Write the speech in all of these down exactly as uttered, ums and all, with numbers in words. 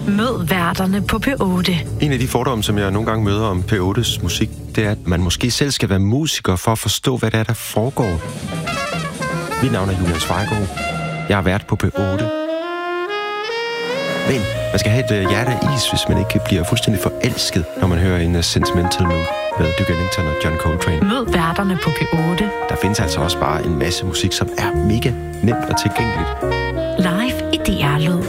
Mød værterne på P otte. En af de fordomme, som jeg nogle gange møder om P ottes musik, det er, at man måske selv skal være musiker for at forstå, hvad det er, der foregår. Mit navn er Julian Svejgaard. Jeg har været på P otte. Men man skal have et hjerte af is, hvis man ikke bliver fuldstændig forelsket, når man hører en Sentimental Mood med Duke Ellington og John Coltrane. Mød værterne på P otte. Der findes altså også bare en masse musik, som er mega nemt og tilgængeligt. Live i D R-lyd.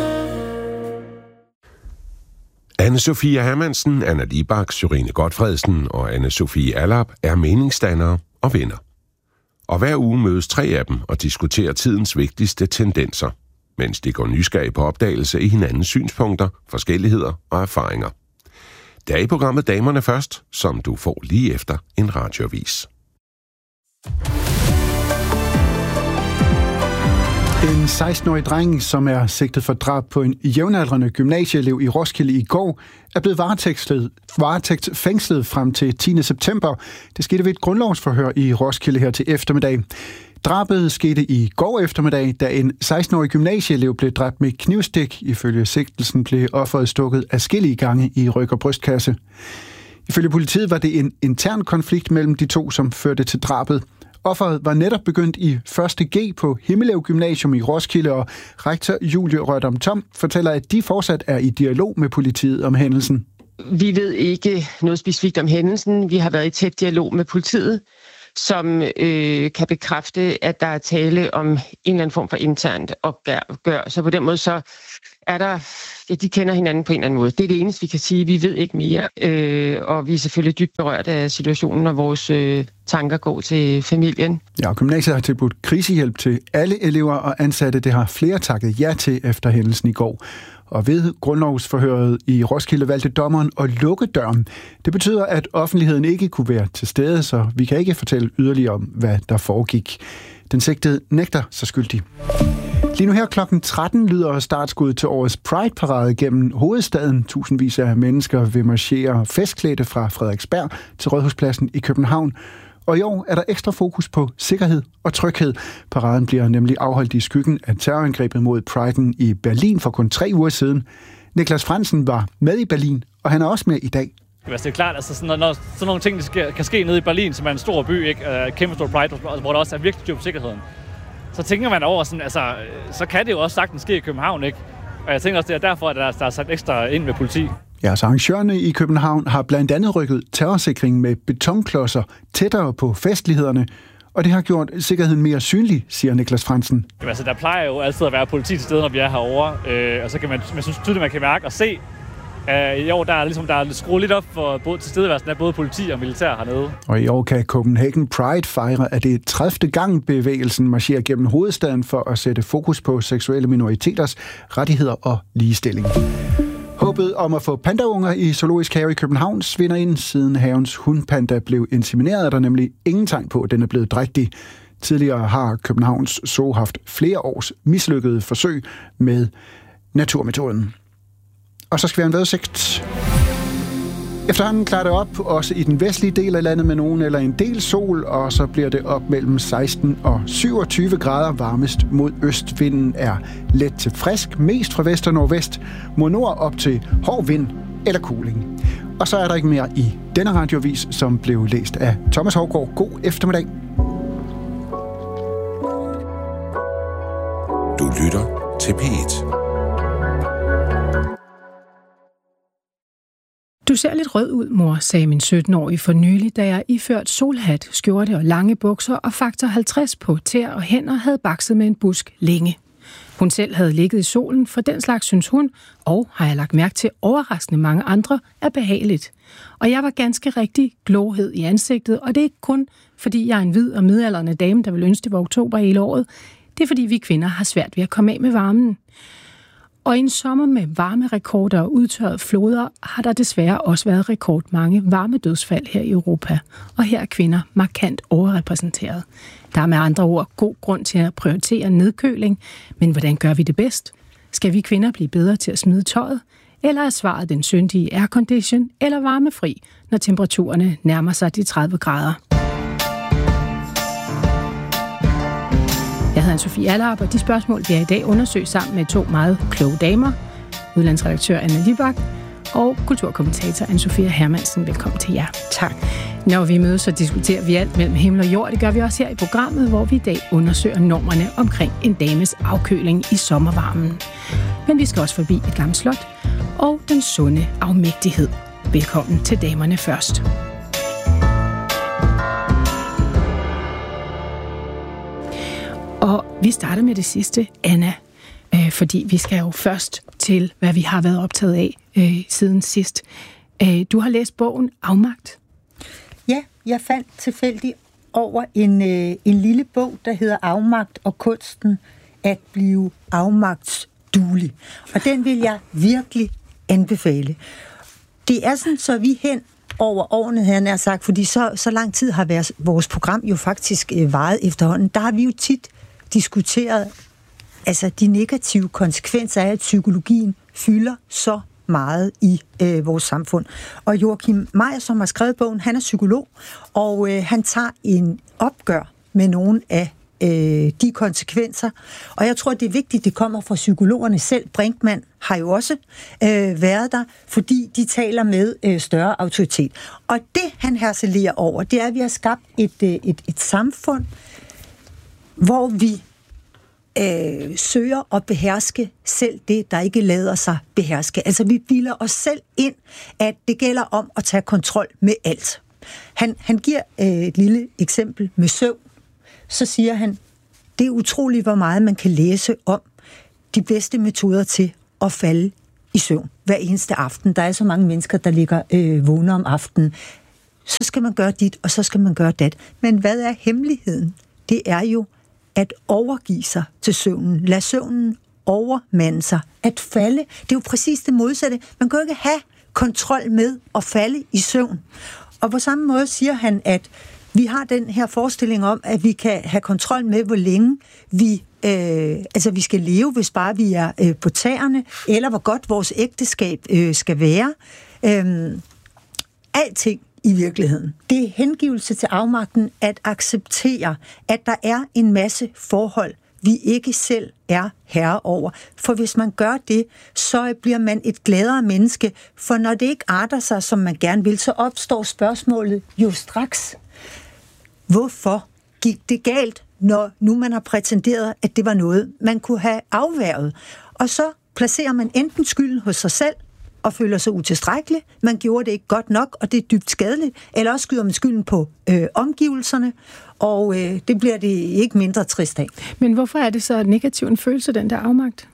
Anne-Sophie Hermansen, Anna Libak, Sørine Godfredsen og Anne-Sophie Allap er meningsdannere og venner. Og hver uge mødes tre af dem og diskuterer tidens vigtigste tendenser, mens de går nysgerrige på opdagelse i hinandens synspunkter, forskelligheder og erfaringer. Det er i programmet Damerne Først, som du får lige efter en radioavis. En seksten-årig dreng, som er sigtet for drab på en jævnaldrende gymnasieelev i Roskilde i går, er blevet varetægtsfængslet frem til tiende september. Det skete ved et grundlovsforhør i Roskilde her til eftermiddag. Drabet skete i går eftermiddag, da en seksten-årig gymnasieelev blev dræbt med knivstik. Ifølge sigtelsen blev offeret stukket adskillige gange i ryg- og brystkasse. Ifølge politiet var det en intern konflikt mellem de to, som førte til drabet. Offeret var netop begyndt i første G på Himmelev Gymnasium i Roskilde, og rektor Julie Rørdam Tom fortæller, at de fortsat er i dialog med politiet om hændelsen. Vi ved ikke noget specifikt om hændelsen. Vi har været i tæt dialog med politiet, som øh, kan bekræfte, at der er tale om en eller anden form for internt opgør. Så på den måde så er der, ja, de kender hinanden på en eller anden måde. Det er det eneste, vi kan sige. Vi ved ikke mere, øh, og vi er selvfølgelig dybt berørt af situationen, og vores øh, tanker går til familien. Ja, og gymnasiet har tilbudt krisehjælp til alle elever og ansatte. Det har flere takket ja til efter hændelsen i går. Og ved grundlovsforhøret i Roskilde valgte dommeren at lukke døren. Det betyder, at offentligheden ikke kunne være til stede, så vi kan ikke fortælle yderligere om, hvad der foregik. Den sigtede nægter sig skyldig. Lige nu her klokken tretten lyder startskuddet til årets Pride-parade gennem hovedstaden. Tusindvis af mennesker vil marchere festklædte fra Frederiksberg til Rådhuspladsen i København. Og i år er der ekstra fokus på sikkerhed og tryghed. Paraden bliver nemlig afholdt i skyggen af terrorangrebet mod Priden i Berlin for kun tre uger siden. Niklas Fransen var med i Berlin, og han er også med i dag. Det er klart, altså sådan, når, når sådan nogle ting sker, kan ske nede i Berlin, som er en stor by, ikke? Uh, kæmpe stor Pride, hvor der også er virkelig styr på sikkerheden. Så tænker man over, sådan, altså, så kan det jo også sagtens ske i København, ikke? Og jeg tænker også, det er derfor, at der, der er sat ekstra ind med politi. Ja, så arrangørerne i København har blandt andet rykket terrorsikring med betonklodser tættere på festlighederne, og det har gjort sikkerheden mere synlig, siger Niklas Fransen. Jamen, altså, der plejer jo altid at være politi til stede, når vi er herovre, øh, og så kan man, man synes tydeligt, man kan mærke og se, at i år der er, ligesom, der er skruet lidt op for både tilstedeværelsen af både politi og militær hernede. Og i år kan Copenhagen Pride fejre, at det er tredivte gang bevægelsen marcherer gennem hovedstaden for at sætte fokus på seksuelle minoriteters rettigheder og ligestilling. Håbet om at få pandaunger i Zoologisk Have i København svinder ind, siden havens hundpanda blev insemineret, er der nemlig ingen tegn på, at den er blevet drægtig. Tidligere har Københavns Zoo haft flere års mislykkede forsøg med naturmetoden. Og så skal vi have en vejrudsigt. Efterhånden klarer det op, også i den vestlige del af landet med nogen eller en del sol, og så bliver det op mellem seksten og syvogtyve grader. Varmest mod øst. Vinden er let til frisk, mest fra vest og nordvest. Mod nord op til hård vind eller kuling. Og så er der ikke mere i denne radioavis, som blev læst af Thomas Hougaard. God eftermiddag. Du lytter til P et. Du ser lidt rød ud, mor, sagde min sytten-årige for nylig, da jeg iført solhat, skjorte og lange bukser og faktor halvtreds på tæer og hænder havde bakset med en busk længe. Hun selv havde ligget i solen, for den slags synes hun, og har jeg lagt mærke til overraskende mange andre, er behageligt. Og jeg var ganske rigtig glohed i ansigtet, og det er ikke kun, fordi jeg er en hvid og midaldrende dame, der vil ønske det var oktober hele året. Det er fordi vi kvinder har svært ved at komme af med varmen. Og i en sommer med varmerekorder og udtørrede floder har der desværre også været rekordmange varmedødsfald her i Europa. Og her er kvinder markant overrepræsenteret. Der er med andre ord god grund til at prioritere nedkøling, men hvordan gør vi det bedst? Skal vi kvinder blive bedre til at smide tøjet? Eller er svaret den syndige aircondition eller varmefri, når temperaturerne nærmer sig de tredive grader? Jeg hedder Anne-Sophie Allap, og de spørgsmål, vi har i dag undersøgt sammen med to meget kloge damer. udlandsredaktør Anna Libak og kulturkommentator Anne-Sophia Hermansen. Velkommen til jer. Tak. Når vi mødes, så diskuterer vi alt mellem himmel og jord. Det gør vi også her i programmet, hvor vi i dag undersøger normerne omkring en dames afkøling i sommervarmen. Men vi skal også forbi et gammelt slot og den sunde afmægtighed. Velkommen til damerne først. Og vi starter med det sidste, Anna, øh, fordi vi skal jo først til, hvad vi har været optaget af øh, siden sidst. Øh, du har læst bogen Afmagt. Ja, jeg faldt tilfældigt over en, øh, en lille bog, der hedder Afmagt og kunsten at blive afmagtsduelig. Og den vil jeg virkelig anbefale. Det er sådan, så vi hen over årene, han har sagt, fordi så, så lang tid har været, vores program jo faktisk øh, varet efterhånden. Der har vi jo tit diskuteret altså de negative konsekvenser af, at psykologien fylder så meget i øh, vores samfund. Og Joachim Meyer, som har skrevet bogen, han er psykolog, og øh, han tager en opgør med nogle af øh, de konsekvenser. Og jeg tror, det er vigtigt, det kommer fra psykologerne selv. Brinkmann har jo også øh, været der, fordi de taler med øh, større autoritet. Og det, han harcelerer over, det er, at vi har skabt et, øh, et, et samfund, hvor vi øh, søger at beherske selv det, der ikke lader sig beherske. Altså, vi bilder os selv ind, at det gælder om at tage kontrol med alt. Han, han giver øh, et lille eksempel med søvn. Så siger han, det er utroligt, hvor meget man kan læse om de bedste metoder til at falde i søvn hver eneste aften. Der er så mange mennesker, der ligger øh, vågne om aftenen. Så skal man gøre dit, og så skal man gøre dat. Men hvad er hemmeligheden? Det er jo at overgive sig til søvnen. Lad søvnen overmande sig. At falde, det er jo præcis det modsatte. Man kan jo ikke have kontrol med at falde i søvn. Og på samme måde siger han, at vi har den her forestilling om, at vi kan have kontrol med, hvor længe vi, øh, altså vi skal leve, hvis bare vi er øh, på tæerne, eller hvor godt vores ægteskab øh, skal være. Øh, alting i virkeligheden. Det er hengivelse til afmagten at acceptere, at der er en masse forhold, vi ikke selv er herre over. For hvis man gør det, så bliver man et gladere menneske. For når det ikke arter sig, som man gerne vil, så opstår spørgsmålet jo straks. Hvorfor gik det galt, når nu man har prætenderet, at det var noget, man kunne have afværget? Og så placerer man enten skylden hos sig selv, og føler sig utilstrækkelig, man gjorde det ikke godt nok, og det er dybt skadeligt, eller også skyder man skylden på øh, omgivelserne, og øh, det bliver det ikke mindre trist af. Men hvorfor er det så negativ en følelse, den der afmagt?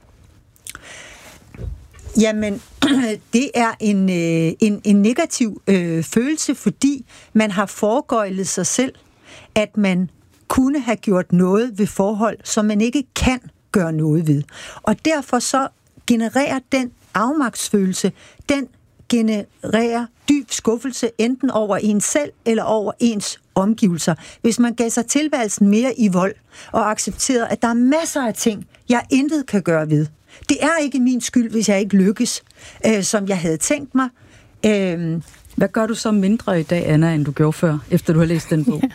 Jamen, det er en, øh, en, en negativ øh, følelse, fordi man har foregøjlet sig selv, at man kunne have gjort noget ved forhold, som man ikke kan gøre noget ved. Og derfor så genererer den afmagtsfølelse, den genererer dyb skuffelse enten over en selv eller over ens omgivelser. Hvis man gav sig tilværelsen mere i vold og accepterede, at der er masser af ting, jeg intet kan gøre ved. Det er ikke min skyld, hvis jeg ikke lykkes, øh, som jeg havde tænkt mig. Øh, Hvad gør du så mindre i dag, Anna, end du gjorde før, efter du har læst den bog? Ja.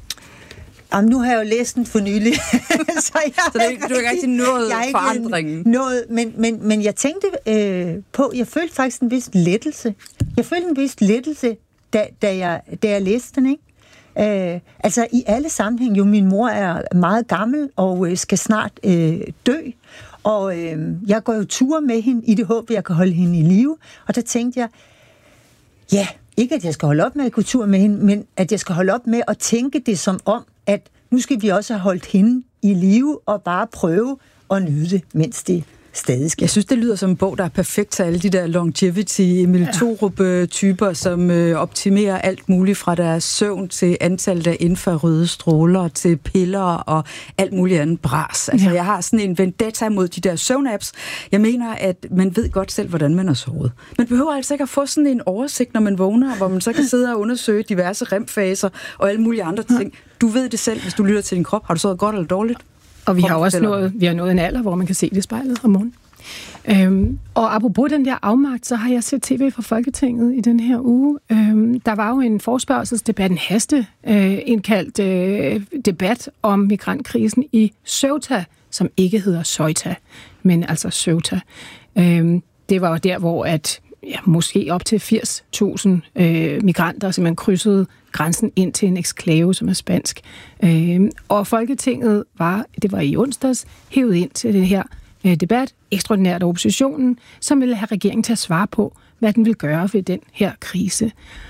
Jamen, nu har jeg jo læst den for nylig. så jeg så det, du har ikke rigtig nået forandringen? Nået, men, men, men jeg tænkte øh, på, jeg følte faktisk en vis lettelse. Jeg følte en vis lettelse, da, da, jeg, da jeg læste den, ikke? Øh, altså i alle sammenhæng, jo min mor er meget gammel og øh, skal snart øh, dø, og øh, jeg går jo ture med hende i det håb, at jeg kan holde hende i live, og der tænkte jeg, ja, ikke at jeg skal holde op med at gå tur med hende, men at jeg skal holde op med at tænke det som om, at nu skal vi også have holdt hende i live og bare prøve at nyde det, mens det stadig sker. Jeg synes, det lyder som en bog, der er perfekt til alle de der longevity, Emil Thorup-typer, som øh, optimerer alt muligt fra deres søvn til antallet af infrarøde stråler til piller og alt muligt andet bras. Altså, ja. Jeg har sådan en vendetta mod de der søvnapps. Jeg mener, at man ved godt selv, hvordan man har sovet. Man behøver altså ikke at få sådan en oversigt, når man vågner, hvor man så kan sidde og undersøge diverse remfaser og alle mulige andre ting. Du ved det selv, hvis du lytter til din krop. Har du sovet godt eller dårligt? Og vi har også nået, vi har nået en alder, hvor man kan se det i spejlet om morgenen. Øhm, og apropos den der afmagt, så har jeg set tv fra Folketinget i den her uge. Øhm, der var jo en forespørgselsdebat, en haste øh, indkaldt øh, debat om migrantkrisen i Ceuta, som ikke hedder Ceuta, men altså Ceuta. Øhm, det var jo der, hvor at ja, måske op til firs tusind øh, migranter simpelthen krydsede grænsen ind til en eksklave, som er spansk. Øh, og Folketinget var, det var i onsdags, hævet ind til det her øh, debat, ekstraordinært af oppositionen, som ville have regeringen til at svare på, hvad den ville gøre ved den her krise.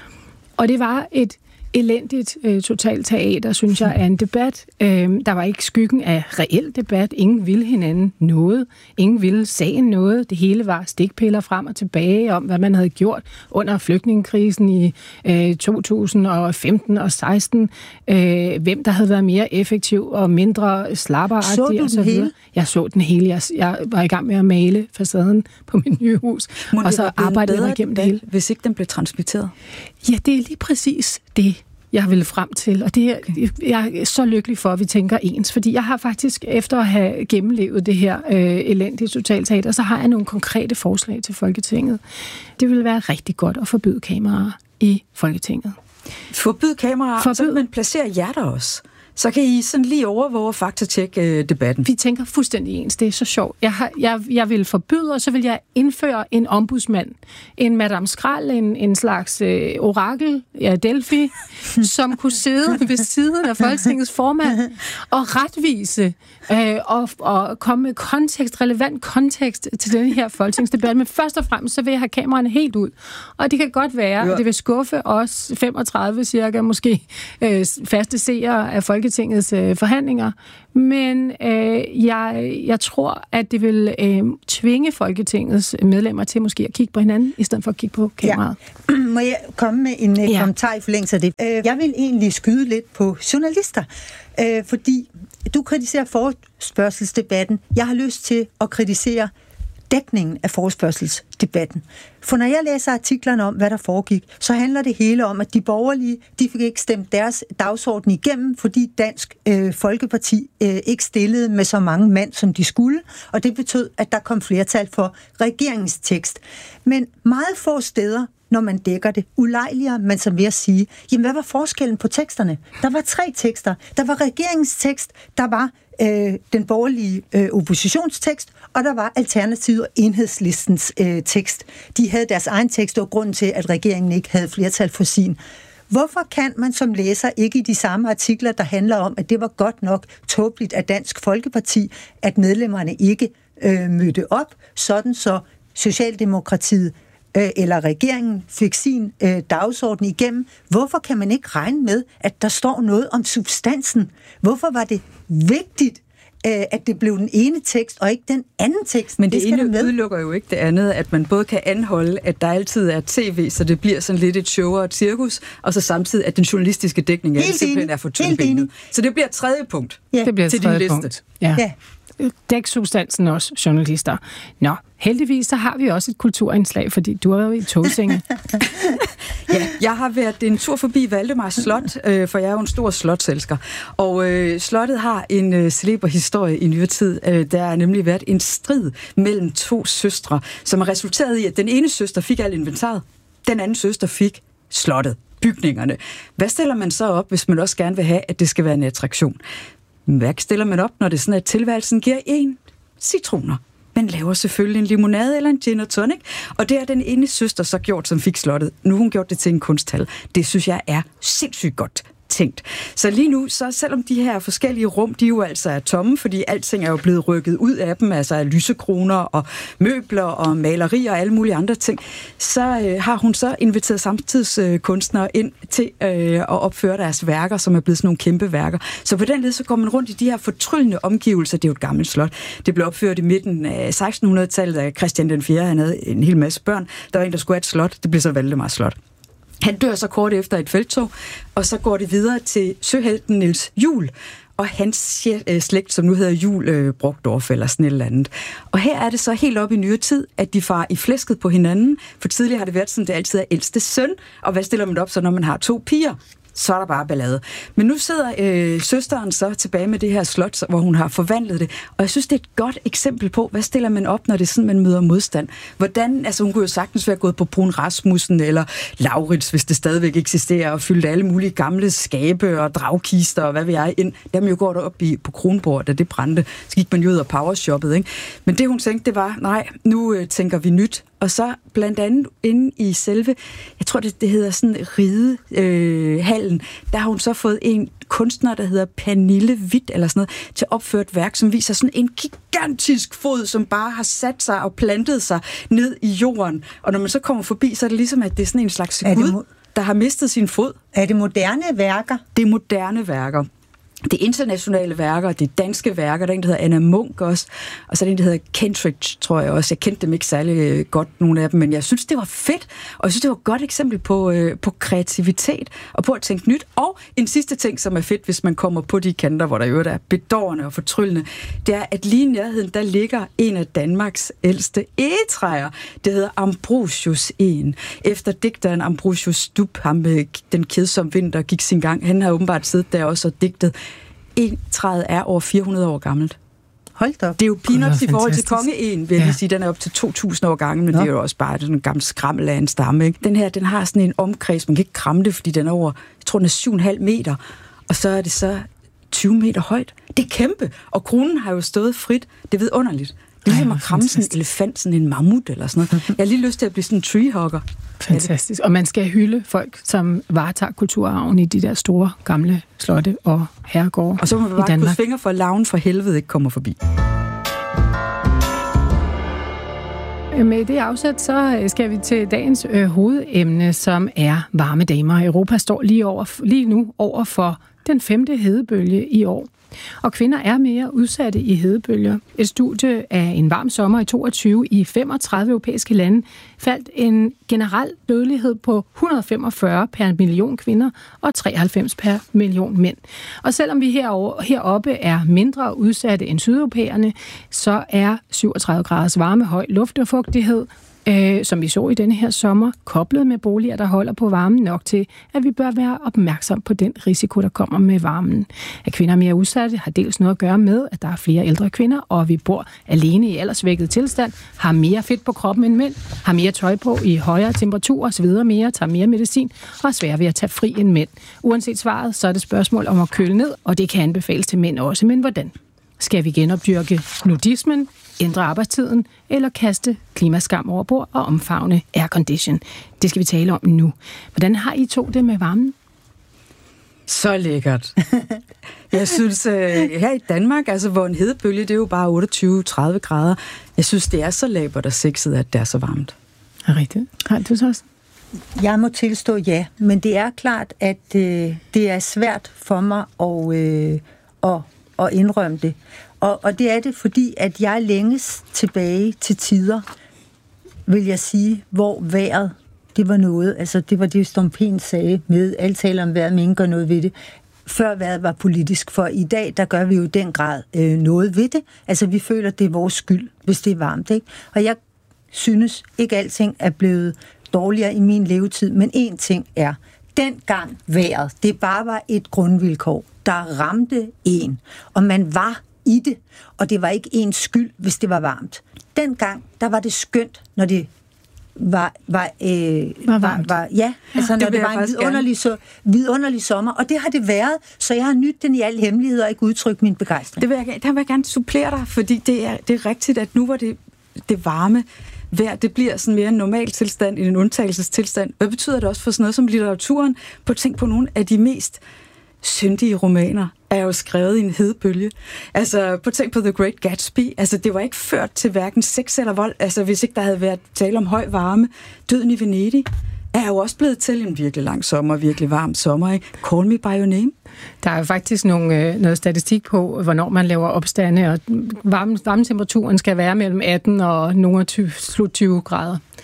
Og det var et elendigt øh, totalt teater, synes jeg, af en debat. Øh, der var ikke skyggen af reel debat. Ingen ville hinanden noget. Ingen ville sagen noget. Det hele var stikpiller frem og tilbage om, hvad man havde gjort under flygtningekrisen i øh, to tusind og femten og seksten. Øh, hvem der havde været mere effektiv og mindre slapperagtig. Så du og så den videre. hele? Jeg så den hele. Jeg, jeg var i gang med at male facaden på mit nye hus. Må og så arbejdede jeg igennem det hele. Hvis ikke den blev transmitteret? Ja, det er lige præcis det, jeg ville frem til, og det er, jeg er så lykkelig for, at vi tænker ens, fordi jeg har faktisk, efter at have gennemlevet det her øh, elendige totalteater, så har jeg nogle konkrete forslag til Folketinget. Det ville være rigtig godt at forbyde kameraer i Folketinget. Forbyd kameraer, Forbyd. så kan man placere jer der også. Så kan I sådan lige overvåge og faktatjekke øh, debatten. Vi tænker fuldstændig ens. Det er så sjovt. Jeg, har, jeg, jeg vil forbyde, og så vil jeg indføre en ombudsmand. En Madame Skrald, en, en slags øh, orakel, ja, Delphi, som kunne sidde ved siden af Folketingets formand og retvise øh, og, og komme med kontekst, relevant kontekst til den her folketingsdebat. Men først og fremmest, så vil jeg have kameraerne helt ud. Og det kan godt være, at det vil skuffe os femogtredive cirka, måske øh, faste seere af Folketingets øh, forhandlinger. Men øh, jeg, jeg tror, at det vil øh, tvinge Folketingets medlemmer til måske at kigge på hinanden, i stedet for at kigge på kameraet. Ja. Må jeg komme med en øh, Ja. kommentar i forlængelse af det? Øh, jeg vil egentlig skyde lidt på journalister, øh, fordi du kritiserer forespørgselsdebatten. Jeg har lyst til at kritisere dækningen af forespørgselsdebatten. For når jeg læser artiklerne om, hvad der foregik, så handler det hele om, at de borgerlige, de fik ikke stemt deres dagsorden igennem, fordi Dansk øh, Folkeparti øh, ikke stillede med så mange mand, som de skulle, og det betød, at der kom flertal for regeringens tekst. Men meget få steder, når man dækker det, ulejliger man så ved at sige, jamen hvad var forskellen på teksterne? Der var tre tekster. Der var regeringens tekst, der var øh, den borgerlige øh, oppositionstekst, og der var Alternativet og Enhedslistens øh, tekst. De havde deres egen tekst, og grunden til, at regeringen ikke havde flertal for sin. Hvorfor kan man som læser ikke i de samme artikler, der handler om, at det var godt nok tåbeligt af Dansk Folkeparti, at medlemmerne ikke øh, mødte op, sådan så Socialdemokratiet øh, eller regeringen fik sin øh, dagsorden igennem. Hvorfor kan man ikke regne med, at der står noget om substansen? Hvorfor var det vigtigt, at det blev den ene tekst, og ikke den anden tekst? Men det, det ene med. udelukker jo ikke det andet, at man både kan anholde, at der altid er tv, så det bliver sådan lidt et show og et cirkus, og så samtidig, at den journalistiske dækning Helt er simpelthen enig. er for tyndbenet. Så det bliver et tredje punkt Ja. Det bliver til et din tredje liste. punkt. Ja. Ja. Dæk substansen også, journalister. Nå, heldigvis så har vi også et kulturindslag, fordi du er jo i Tåsinge. Ja, jeg har været en tur forbi Valdemar Slot, øh, for jeg er jo en stor slotselsker. Og øh, slottet har en øh, celeber historie i nyere tid. Øh, der har nemlig været en strid mellem to søstre, som har resulteret i, at den ene søster fik alt inventaret, den anden søster fik slottet, bygningerne. Hvad stiller man så op, hvis man også gerne vil have, at det skal være en attraktion? Hvad stiller man op, når det er sådan, at tilværelsen giver en citroner? Man laver selvfølgelig en limonade eller en gin og tonic, og det har den ene søster så gjort, som fik slottet. Nu har hun gjort det til en kunsthal. Det synes jeg er sindssygt godt tænkt. Så lige nu, så selvom de her forskellige rum, de jo altså er tomme, fordi alting er jo blevet rykket ud af dem, altså af lysekroner og møbler og malerier og alle mulige andre ting, så øh, har hun så inviteret samtidskunstnere ind til øh, at opføre deres værker, som er blevet sådan nogle kæmpe værker. Så på den led, så går man rundt i de her fortryllende omgivelser. Det er jo et gammelt slot. Det blev opført i midten af sekstenhundredetallet af Christian den fjerde. Han havde en hel masse børn. Der var en, der skulle have et slot. Det blev så Valdemar Slot. Han dør så kort efter et felttog, og så går det videre til søhelten Niels Juel og hans slægt, som nu hedder Juel øh, Brogdorf eller sådan et eller andet. Og her er det så helt op i nyere tid, at de farer i flæsket på hinanden, for tidligere har det været sådan, det altid er ældste søn, og hvad stiller man op så, når man har to piger? så er der bare ballade. Men nu sidder øh, søsteren så tilbage med det her slot, hvor hun har forvandlet det, og jeg synes, det er et godt eksempel på, hvad stiller man op, når det er sådan, man møder modstand. Hvordan, altså hun kunne jo sagtens være gået på Brun Rasmussen eller Laurits, hvis det stadigvæk eksisterer, og fyldt alle mulige gamle skabe og dragkister og hvad ved jeg ind. Dem jo går derop i, på Kronborg, da det brændte. Så gik man jo ud og powershoppede, ikke? Men det hun tænkte, det var, nej, nu øh, tænker vi nyt. Og så blandt andet inde i selve, jeg tror det, det hedder sådan ridehallen, øh, der har hun så fået en kunstner, der hedder Pernille Witt, eller sådan noget, til opført værk, som viser sådan en gigantisk fod, som bare har sat sig og plantet sig ned i jorden. Og når man så kommer forbi, så er det ligesom, at det er sådan en slags gud, mo- der har mistet sin fod. Er det moderne værker? Det er moderne værker. Det er internationale værker, det er danske værker, der er en, der hedder Anna Munk også, og så er der en, der hedder Kentridge, tror jeg også. Jeg kendte dem ikke særlig godt, nogle af dem, men jeg synes, det var fedt, og jeg synes, det var et godt eksempel på, øh, på kreativitet, og på at tænke nyt. Og en sidste ting, som er fedt, hvis man kommer på de kanter, hvor der jo er bedårende og fortryllende, det er, at lige i nærheden, der ligger en af Danmarks ældste egetræer. Det hedder Ambrosius Egen. Efter digteren Ambrosius Stubb, ham med Den kedsomme vinter, gik sin gang. Han har åbenbart siddet der også og digtet. Egetræet er over fire hundrede år gammelt. Hold da op. Det er jo peanuts i forhold til kongeegen, vil jeg ja. sige. Den er op til to tusind år gammel, men Nå. det er jo også bare sådan en gammel skrammel af en stamme. Ikke? Den her, den har sådan en omkreds, man kan ikke kramme det, fordi den er over, jeg tror, den er syv komma fem meter, og så er det så tyve meter højt. Det er kæmpe, og kronen har jo stået frit. Det er vidunderligt. Det er ligesom at kramme sådan en elefant, sådan en mammut eller sådan noget. Jeg har lige lyst til at blive sådan en treehugger. Fantastisk. Og man skal hylde folk, som varetager kulturarven i de der store, gamle slotte og herregårde. Og så må man bare krydse fingre for, at larven for helvede ikke kommer forbi. Med det afsæt, så skal vi til dagens øh, hovedemne, som er varme damer. Europa står lige, over, lige nu over for den femte hedebølge i år. Og kvinder er mere udsatte i hedebølger. Et studie af en varm sommer i toogtyve i femogtredive europæiske lande faldt en generel dødelighed på et hundrede og femogfyrre per million kvinder og treoghalvfems per million mænd. Og selvom vi herover, heroppe er mindre udsatte end sydeuropæerne, så er syvogtredive graders varme, høj luftfugtighed, Øh, som vi så i denne her sommer, koblet med boliger, der holder på varmen nok til, at vi bør være opmærksom på den risiko, der kommer med varmen. At kvinder er mere udsatte har dels noget at gøre med, at der er flere ældre kvinder, og vi bor alene i aldersvækket tilstand, har mere fedt på kroppen end mænd, har mere tøj på i højere temperaturer, sveder mere, tager mere medicin og er svære ved at tage fri end mænd. Uanset svaret, så er det spørgsmål om at køle ned, og det kan anbefales til mænd også, men hvordan? Skal vi genopdyrke nudismen, ændre arbejdstiden eller kaste klimaskam over bord og omfavne aircondition? Det skal vi tale om nu. Hvordan har I to det med varmen? Så lækkert. Jeg synes, øh, her i Danmark, altså hvor en hedebølge, det er jo bare otteogtyve til tredive grader. Jeg synes, det er så læbert og sexet, at det er så varmt. Er rigtigt. Har du så også? Jeg må tilstå ja, men det er klart, at øh, det er svært for mig at, øh, at, at indrømme det. Og, og det er det, fordi at jeg længes tilbage til tider, vil jeg sige, hvor vejret, det var noget, altså det var det, Storm P sagde med, alle taler om vejret, men ingen gør noget ved det. Før vejret var politisk, for i dag, der gør vi jo i den grad øh, noget ved det. Altså vi føler, det er vores skyld, hvis det er varmt, ikke? Og jeg synes ikke, alting er blevet dårligere i min levetid, men én ting er, dengang vejret, det bare var et grundvilkår, der ramte en, og man var i det, og det var ikke ens skyld, hvis det var varmt. Dengang, der var det skønt, når det var, var, øh, var varmt. Var, var, ja, altså når det, det var en vidunderlig, så, vidunderlig sommer, og det har det været, så jeg har nydt den i al hemmelighed og ikke udtrykt min begejstring. Det vil jeg, der vil jeg gerne supplere dig, fordi det er, det er rigtigt, at nu var det, det varme vejr, det bliver sådan mere en normal tilstand end en undtagelsestilstand. Hvad betyder det også for sådan noget som litteraturen? På at tænke på nogle af de mest syndige romaner er jo skrevet i en hedebølge. Altså, på tænk på The Great Gatsby. Altså, det var ikke ført til hverken sex eller vold. Altså, hvis ikke der havde været tale om høj varme. Døden i Venedig er jo også blevet til en virkelig lang sommer, virkelig varm sommer, ikke? Call Me By Your Name. Der er jo faktisk nogle, øh, noget statistik på, hvornår man laver opstande, og varme, varmetemperaturen skal være mellem atten og nogle slut tyve grader.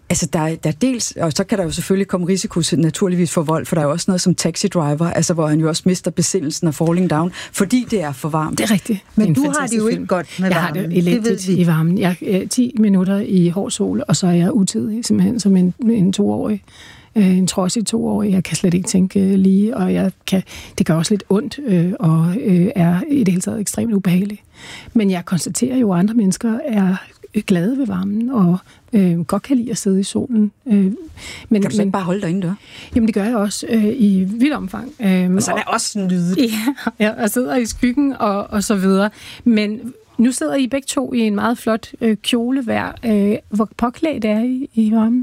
Altså, der, der dels, og så kan der jo selvfølgelig komme risiko naturligvis for vold, for der er jo også noget som Taxi Driver, altså hvor han jo også mister besindelsen af Falling Down, fordi det er for varmt. Det er rigtigt. Men det er du har det jo ikke godt med jeg varmen. Jeg har det elendigt i varmen. Jeg er ti minutter i hård sol, og så er jeg utidig, simpelthen som en, en toårig. En trodsig toårig. Jeg kan slet ikke tænke lige, og jeg kan, det gør også lidt ondt, øh, og øh, er i det hele taget ekstremt ubehageligt. Men jeg konstaterer jo, at andre mennesker er glade ved varmen, og øh, godt kan lide at sidde i solen. Øh, men, kan du så ikke bare holde dig indendør? Jamen, det gør jeg også øh, i vidt omfang. Øh, og så er det også nydet. Ja, ja, og sidder i skyggen og, og så videre. Men nu sidder I begge to i en meget flot øh, kjole hver. Øh, hvor påklædt er I i varmen?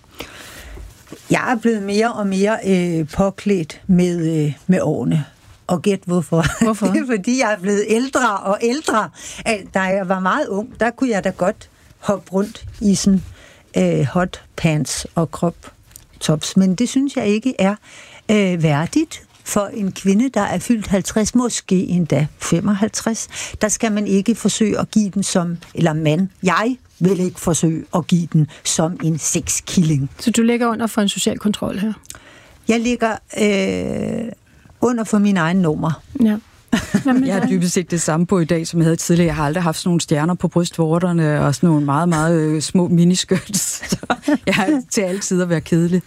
Jeg er blevet mere og mere øh, påklædt med, øh, med årene. Og gæt hvorfor. Hvorfor? Det er, fordi jeg er blevet ældre og ældre. Da jeg var meget ung, der kunne jeg da godt hoppe rundt i sådan øh, hot pants og crop tops. Men det synes jeg ikke er øh, værdigt for en kvinde, der er fyldt halvtreds, måske endda femoghalvtreds. Der skal man ikke forsøge at give den som, eller mand, jeg vil ikke forsøge at give den som en sexkilling. Så du ligger under for en social kontrol her? Jeg ligger øh, under for min egen nummer. Ja. Jeg har dybest set det samme på i dag, som jeg havde tidligere. Jeg har aldrig haft sådan nogle stjerner på brystvorterne og sådan nogle meget, meget øh, små miniskirts. Jeg har til altid at være kedelig.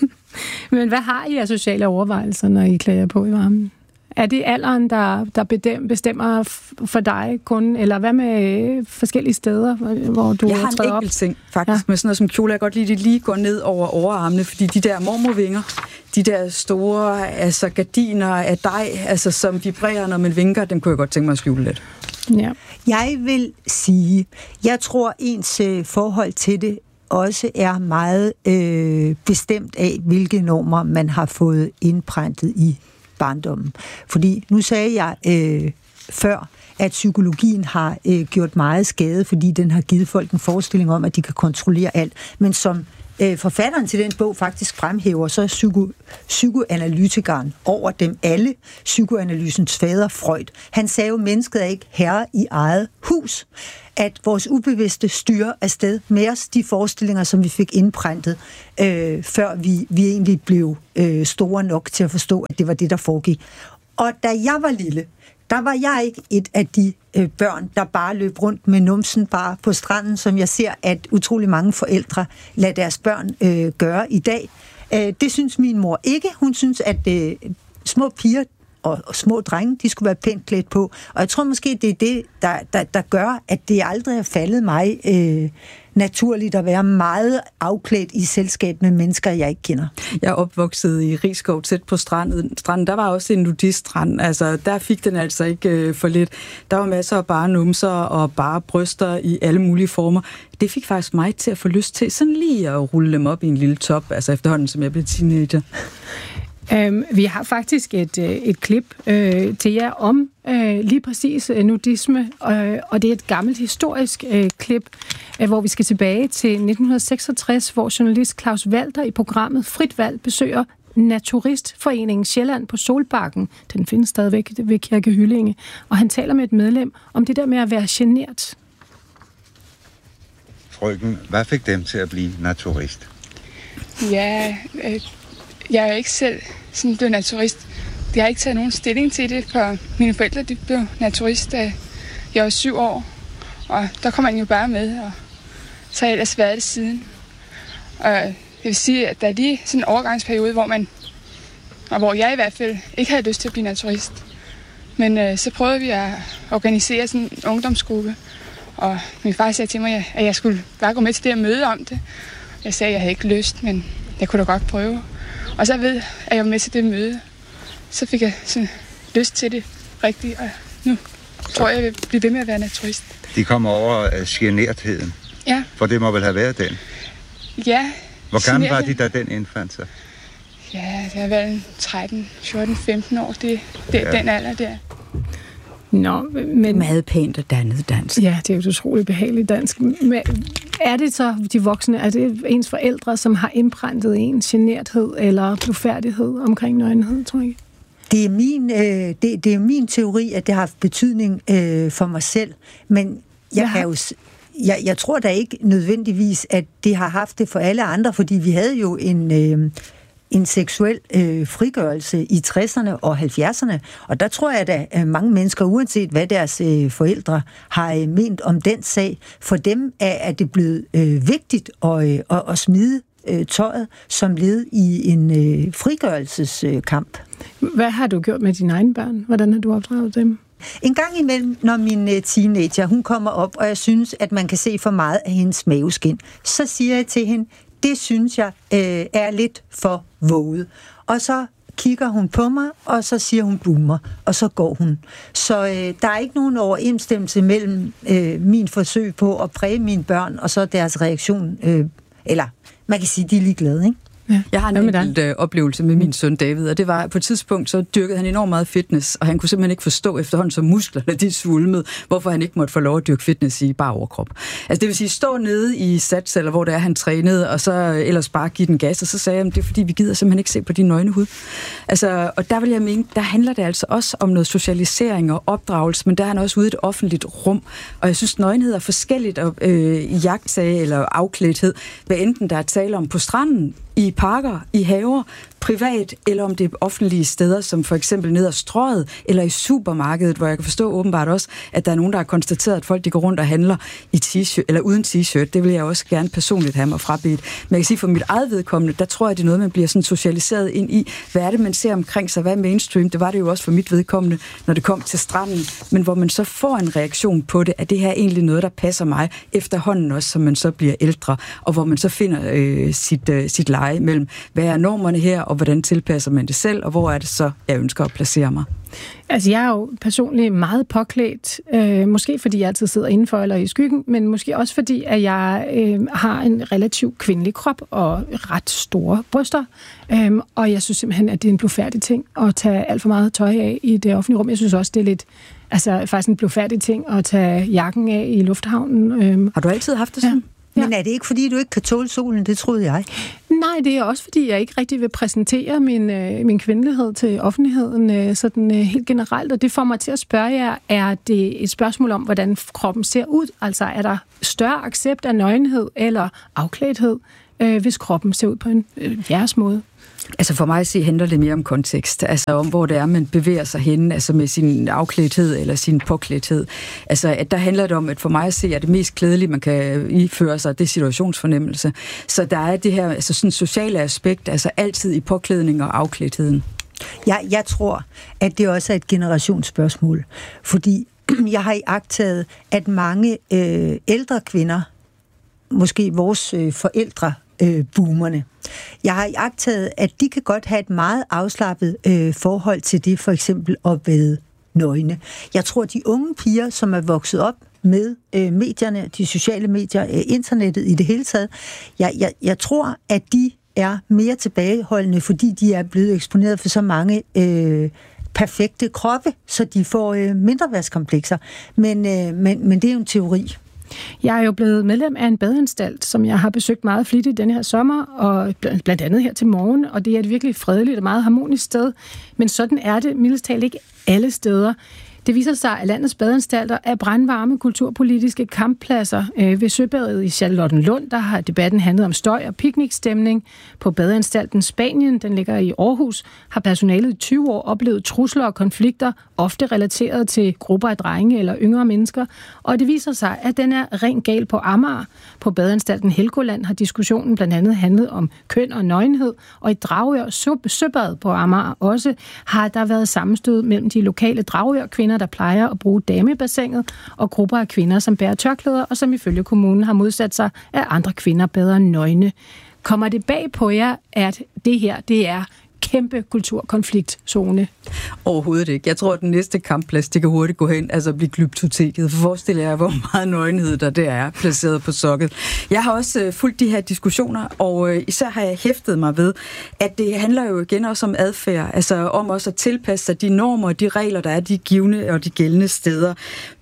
Men hvad har I af sociale overvejelser, når I klæder på i varmen? Er det alderen, der, der bestemmer for dig kun, eller hvad med forskellige steder, hvor du Jeg har en enkelt ting, faktisk, ja. Med sådan noget som kjole. Jeg godt lide, det lige går ned over overarmene, fordi de der mormorvinger, de der store altså gardiner af dej, altså som vibrerer, når man vinker, dem kunne jeg godt tænke mig at skjule lidt. Ja. Jeg vil sige, jeg tror ens øh, forhold til det også er meget øh, bestemt af, hvilke normer man har fået indprintet i barndommen. Fordi nu sagde jeg øh, før, at psykologien har øh, gjort meget skade, fordi den har givet folk en forestilling om, at de kan kontrollere alt. Men som øh, forfatteren til den bog faktisk fremhæver, så er psyko, psykoanalytikeren over dem alle, psykoanalysens fader Freud. Han sagde jo, at mennesket er ikke herre i eget hus. At vores ubevidste styrer afsted med os de forestillinger, som vi fik indprintet, øh, før vi, vi egentlig blev øh, store nok til at forstå, at det var det, der foregik. Og da jeg var lille, der var jeg ikke et af de øh, børn, der bare løb rundt med numsen bare på stranden, som jeg ser, at utrolig mange forældre lader deres børn øh, gøre i dag. Øh, det synes min mor ikke. Hun synes, at øh, små piger og, og små drenge, de skulle være pænt klædt på. Og jeg tror måske, det er det, der, der, der gør, at det aldrig har faldet mig øh, naturligt at være meget afklædt i selskab med mennesker, jeg ikke kender. Jeg er opvokset i Rigskov, tæt på stranden. stranden. Der var også en nudiststrand. Altså, der fik den altså ikke øh, for lidt. Der var masser af bare numser og bare bryster i alle mulige former. Det fik faktisk mig til at få lyst til sådan lige at rulle dem op i en lille top, altså efterhånden, som jeg blev teenager. Um, vi har faktisk et, et klip øh, til jer om øh, lige præcis øh, nudisme, øh, og det er et gammelt historisk øh, klip, øh, hvor vi skal tilbage til nitten seksogtres, hvor journalist Claus Walter i programmet Frit Valg besøger Naturistforeningen Sjælland på Solbakken. Den findes stadigvæk ved Kirke Hyllinge, og han taler med et medlem om det der med at være genert. Frøken, hvad fik dem til at blive naturist? Ja, øh, jeg er ikke selv sådan blevet naturist. Jeg har ikke taget nogen stilling til det, for mine forældre de blev naturist, da jeg var syv år. Og der kom man jo bare med, og så har jeg ellers været det siden. Og det vil sige, at der er lige sådan en overgangsperiode, hvor man, og hvor jeg i hvert fald ikke havde lyst til at blive naturist. Men øh, så prøvede vi at organisere sådan en ungdomsgruppe, og min far sagde til mig, at jeg skulle bare gå med til det og møde om det. Jeg sagde, at jeg havde ikke lyst, men jeg kunne da godt prøve. Og så ved at jeg var med til det møde, så fik jeg sådan lyst til det rigtigt, og nu tror jeg, jeg vil blive ved med at være naturist. De kommer over af genertheden. Ja. For det må vel have været den? Ja. Hvor gammel var de, da den indfandt sig? Ja, det har været tretten, fjorten, femten år, det, det ja. Den alder der. Nå, men... Meget pænt og dannet dansk. Ja, det er jo utroligt behageligt dansk. Men er det så de voksne, er det ens forældre, som har indprintet en generthed eller blufærdighed omkring nøgenhed, tror jeg? Det er min, øh, det, det er min teori, at det har haft betydning øh, for mig selv, men jeg kan jo... jeg, jeg tror da ikke nødvendigvis, at det har haft det for alle andre, fordi vi havde jo en... Øh, en seksuel øh, frigørelse i tresserne og halvfjerdserne, og der tror jeg, at mange mennesker, uanset hvad deres øh, forældre har øh, ment om den sag, for dem er, er det blevet øh, vigtigt at, øh, at, at smide øh, tøjet som led i en øh, frigørelseskamp. Øh, hvad har du gjort med dine egne børn? Hvordan har du opdraget dem? En gang imellem, når min øh, teenager, hun kommer op, og jeg synes, at man kan se for meget af hendes maveskin, så siger jeg til hende, det synes jeg øh, er lidt for våget. Og så kigger hun på mig, og så siger hun boomer, og så går hun. Så øh, der er ikke nogen overensstemmelse mellem øh, min forsøg på at præge mine børn, og så deres reaktion. Øh, eller man kan sige, de er ligeglade, ikke? Ja. Jeg har en enkelt øh, oplevelse med min søn David, og det var, på et tidspunkt, så dyrkede han enormt meget fitness, og han kunne simpelthen ikke forstå efterhånden, så musklerne de svulmede, hvorfor han ikke måtte få lov at dyrke fitness i bare overkrop. Altså det vil sige, stå nede i Sats, eller hvor det er, han trænede, og så ellers bare give den gas, og så sagde jeg, det er fordi, vi gider simpelthen ikke se på din nøgne hud. Altså, og der vil jeg mene, der handler det altså også om noget socialisering og opdragelse, men der er han også ude i et offentligt rum, og jeg synes, nøgenhed er forskelligt at øh, jagtsage eller afklædthed, hvad enten der er tale om på stranden, i parker, i haver, privat, eller om det er offentlige steder, som for eksempel ned ad Strøget, eller i supermarkedet, hvor jeg kan forstå åbenbart også, at der er nogen, der har konstateret, at folk de går rundt og handler i t-shirt, eller uden t-shirt. Det vil jeg også gerne personligt have mig frabedt. Men jeg kan sige, for mit eget vedkommende, der tror jeg, det er noget, man bliver sådan socialiseret ind i. Hvad er det, man ser omkring sig? Hvad er mainstream? Det var det jo også for mit vedkommende, når det kom til stranden. Men hvor man så får en reaktion på det, at det her er egentlig noget, der passer mig efterhånden også, som man så bliver ældre, og hvor man så finder øh, sit, øh, sit leje mellem, hvad er normerne her, og hvordan tilpasser man det selv, og hvor er det så, jeg ønsker at placere mig. Altså, jeg er jo personligt meget påklædt, øh, måske fordi jeg altid sidder indenfor eller i skyggen, men måske også fordi, at jeg øh, har en relativt kvindelig krop og ret store bryster, øh, og jeg synes simpelthen, at det er en blufærdig ting at tage alt for meget tøj af i det offentlige rum. Jeg synes også, det er lidt, altså faktisk en blufærdig ting at tage jakken af i lufthavnen. Øh. Har du altid haft det sådan? Ja. Ja. Men er det ikke, fordi du ikke kan tåle solen? Det troede jeg. Nej, det er også, fordi jeg ikke rigtig vil præsentere min, øh, min kvindelighed til offentligheden øh, sådan øh, helt generelt, og det får mig til at spørge jer, er det et spørgsmål om, hvordan kroppen ser ud? Altså, er der større accept af nøgenhed eller afklædthed, øh, hvis kroppen ser ud på en øh, jeres måde? Altså for mig at se, handler det mere om kontekst, altså om hvor det er, man bevæger sig hen, altså med sin afklædthed eller sin påklædthed. Altså at der handler det om, at for mig at se, at det mest klædelige, man kan iføre sig, det er situationsfornemmelse. Så der er det her altså sådan sociale aspekt, altså altid i påklædning og afklædtheden. Jeg, jeg tror, at det også er et generationsspørgsmål, fordi jeg har iagttaget, at mange øh, ældre kvinder, måske vores øh, forældre, øh, boomerne, jeg har iagttaget, at de kan godt have et meget afslappet øh, forhold til det, for eksempel at bade nøgne. Jeg tror, at de unge piger, som er vokset op med øh, medierne, de sociale medier, øh, internettet i det hele taget, jeg, jeg, jeg tror, at de er mere tilbageholdende, fordi de er blevet eksponeret for så mange øh, perfekte kroppe, så de får øh, mindreværdskomplekser. Men, øh, men, men det er jo en teori. Jeg er jo blevet medlem af en badeanstalt, som jeg har besøgt meget flittigt denne her sommer, og blandt andet her til morgen, og det er et virkelig fredeligt og meget harmonisk sted. Men sådan er det mildest talt ikke alle steder. Det viser sig, at landets badeanstalter er brandvarme kulturpolitiske kamppladser. Ved Søbadet i Charlottenlund, der har debatten handlet om støj og piknikstemning. På badeanstalten Spanien, den ligger i Aarhus, har personalet i tyve år oplevet trusler og konflikter, ofte relateret til grupper af drenge eller yngre mennesker. Og det viser sig, at den er rent gal på Amager. På badeanstalten Helgoland har diskussionen blandt andet handlet om køn og nøgenhed, og i Dragør Søbad på Amager også har der været sammenstød mellem de lokale Dragør-kvinder, der plejer at bruge damebassinet, og grupper af kvinder, som bærer tørklæder, og som ifølge kommunen har modsat sig, at andre kvinder bader nøgne. Kommer det bag på jer, at det her, det er kæmpe kulturkonfliktzone? Overhovedet ikke. Jeg tror, at den næste kampplads, det kan hurtigt gå hen, altså blive glyptoteket. For forestil jer, hvor meget nøgenhed der det er placeret på sokket. Jeg har også øh, fulgt de her diskussioner, og øh, især har jeg hæftet mig ved, at det handler jo igen også om adfærd, altså om også at tilpasse sig de normer og de regler, der er de givne og de gældende steder.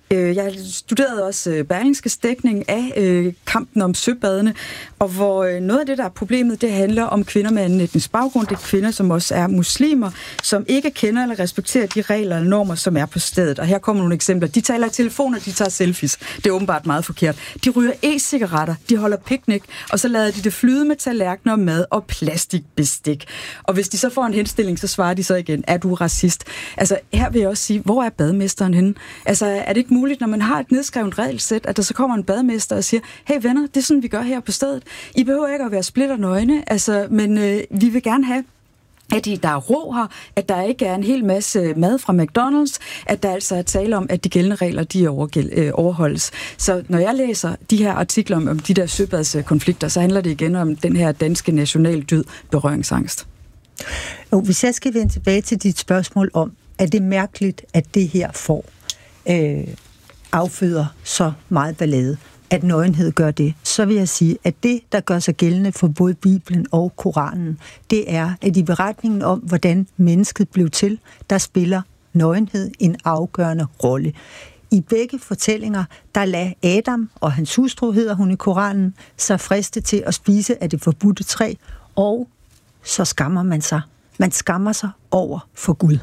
Jeg studerede også Berlingskes dækning af øh, kampen om søbadene, og hvor øh, noget af det, der er problemet, det handler om kvinder med anden etnisk baggrund. Det er kvinder, som også er muslimer, som ikke kender eller respekterer de regler og normer, som er på stedet. Og her kommer nogle eksempler. De taler i telefoner, de tager selfies. Det er åbenbart meget forkert. De ryger e-cigaretter, de holder picnic, og så lader de det flyde med tallerkener, mad og plastikbestik. Og hvis de så får en henstilling, så svarer de så igen, er du racist? Altså, her vil jeg også sige, hvor er bademesteren henne? Altså, er det ikke muligt, når man har et nedskrevet regelsæt, at der så kommer en bademester og siger, hey venner, det er sådan, vi gør her på stedet. I behøver ikke at være splitternøgne, altså, men øh, vi vil gerne have, at der er ro her, at der ikke er en hel masse mad fra McDonald's, at der altså er tale om, at de gældende regler, de overholdes. Så når jeg læser de her artikler om, om de der søbadskonflikter, så handler det igen om den her danske nationaldyd, berøringsangst. Og hvis jeg skal vende tilbage til dit spørgsmål om, er det mærkeligt, at det her får øh, afføder så meget ballade, at nøgenhed gør det, så vil jeg sige, at det, der gør sig gældende for både Bibelen og Koranen, det er, at i beretningen om, hvordan mennesket blev til, der spiller nøgenhed en afgørende rolle. I begge fortællinger, der lagde Adam og hans hustru, hedder hun i Koranen, sig friste til at spise af det forbudte træ, og så skammer man sig. Man skammer sig over for Gud.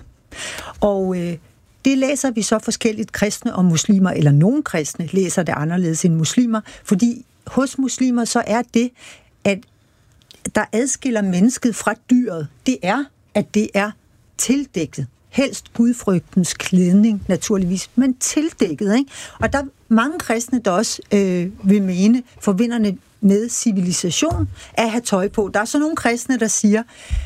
Og øh, det læser vi så forskelligt kristne og muslimer, eller nogle kristne læser det anderledes end muslimer, fordi hos muslimer så er det, at der adskiller mennesket fra dyret, det er, at det er tildækket. Helst gudfrygtens klædning, naturligvis, men tildækket, ikke? Og der er mange kristne, der også øh, vil mene, forbinderne med civilisation, at have tøj på. Der er så nogle kristne, der siger,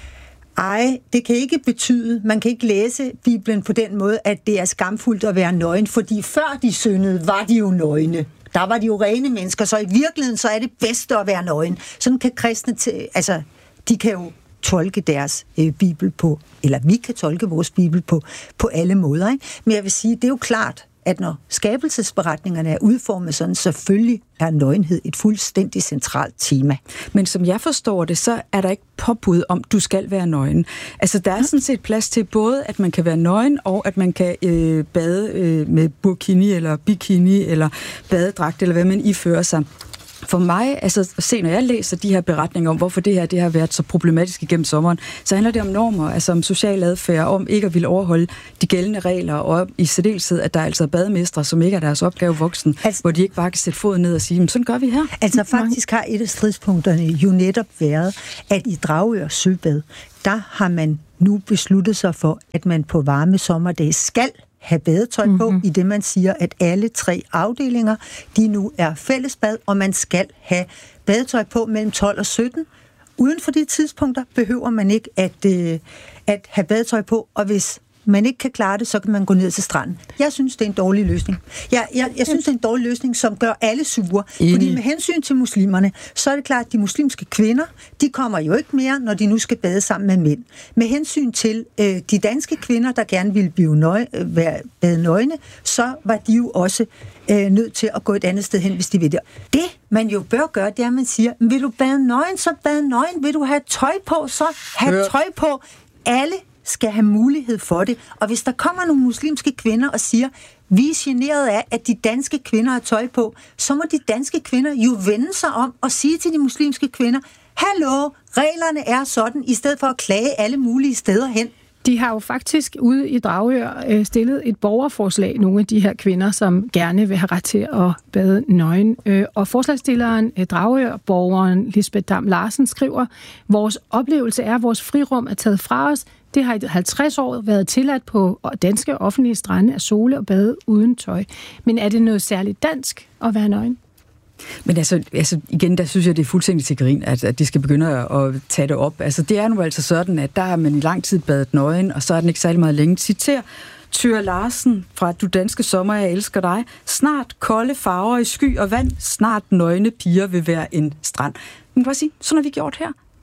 ej, det kan ikke betyde, man kan ikke læse Bibelen på den måde, at det er skamfuldt at være nøgen, fordi før de syndede, var de jo nøgne. Der var de jo rene mennesker, så i virkeligheden så er det bedste at være nøgen. Sådan kan kristne, t- altså, de kan jo tolke deres øh, Bibel på, eller vi kan tolke vores Bibel på, på alle måder, ikke? Men jeg vil sige, det er jo klart, at når skabelsesberetningerne er udformet sådan, selvfølgelig er nøgenhed et fuldstændig centralt tema. Men som jeg forstår det, så er der ikke påbud om, du skal være nøgen. Altså, der er sådan set plads til både, at man kan være nøgen, og at man kan øh, bade øh, med burkini, eller bikini, eller badedragt, eller hvad man ifører sig. For mig, altså at se, når jeg læser de her beretninger om, hvorfor det her det har været så problematisk igennem sommeren, så handler det om normer, altså om social adfærd, om ikke at ville overholde de gældende regler, og i særdeleshed, at der er altså bademestre, som ikke er deres opgave voksen, altså, hvor de ikke bare kan sætte foden ned og sige, sådan gør vi her. Altså faktisk har et af stridspunkterne jo netop været, at i Dragør Søbad, der har man nu besluttet sig for, at man på varme sommerdage skal have badetøj på, mm-hmm. i det man siger, at alle tre afdelinger, de nu er fællesbad, og man skal have badetøj på mellem tolv og sytten. Uden for de tidspunkter behøver man ikke at, øh, at have badetøj på, og hvis man ikke kan klare det, så kan man gå ned til stranden. Jeg synes, det er en dårlig løsning. Jeg, jeg, jeg synes, det er en dårlig løsning, som gør alle sure. Enig. Fordi med hensyn til muslimerne, så er det klart, at de muslimske kvinder, de kommer jo ikke mere, når de nu skal bade sammen med mænd. Med hensyn til øh, de danske kvinder, der gerne ville blive nøje, øh, være bade nøgne, så var de jo også øh, nødt til at gå et andet sted hen, hvis de vil det. Det, man jo bør gøre, det er, at man siger, vil du bade nøgen, så bade nøgen. Vil du have tøj på, så have tøj på. Alle skal have mulighed for det. Og hvis der kommer nogle muslimske kvinder og siger, vi er generet af, at de danske kvinder har tøj på, så må de danske kvinder jo vende sig om og sige til de muslimske kvinder, hallo, reglerne er sådan, i stedet for at klage alle mulige steder hen. De har jo faktisk ude i Dragør stillet et borgerforslag, nogle af de her kvinder, som gerne vil have ret til at bade nøgen. Og forslagsstilleren, Dragør-borgeren Lisbeth Dam Larsen, skriver, vores oplevelse er, at vores frirum er taget fra os. Det har i halvtreds år været tilladt på danske offentlige strande at sole og bade uden tøj. Men er det noget særligt dansk at være nøgen? Men altså, altså igen, der synes jeg, det er fuldstændig til grin, at, at de skal begynde at tage det op. Altså, det er nu altså sådan, at der har man i lang tid badet nøgen, og så er den ikke særlig meget længe. Citer Tyre Larsen fra Du Danske Sommer, jeg elsker dig. Snart kolde farver i sky og vand, snart nøgne piger vil være en strand. Man kan bare sige, sådan har vi gjort her.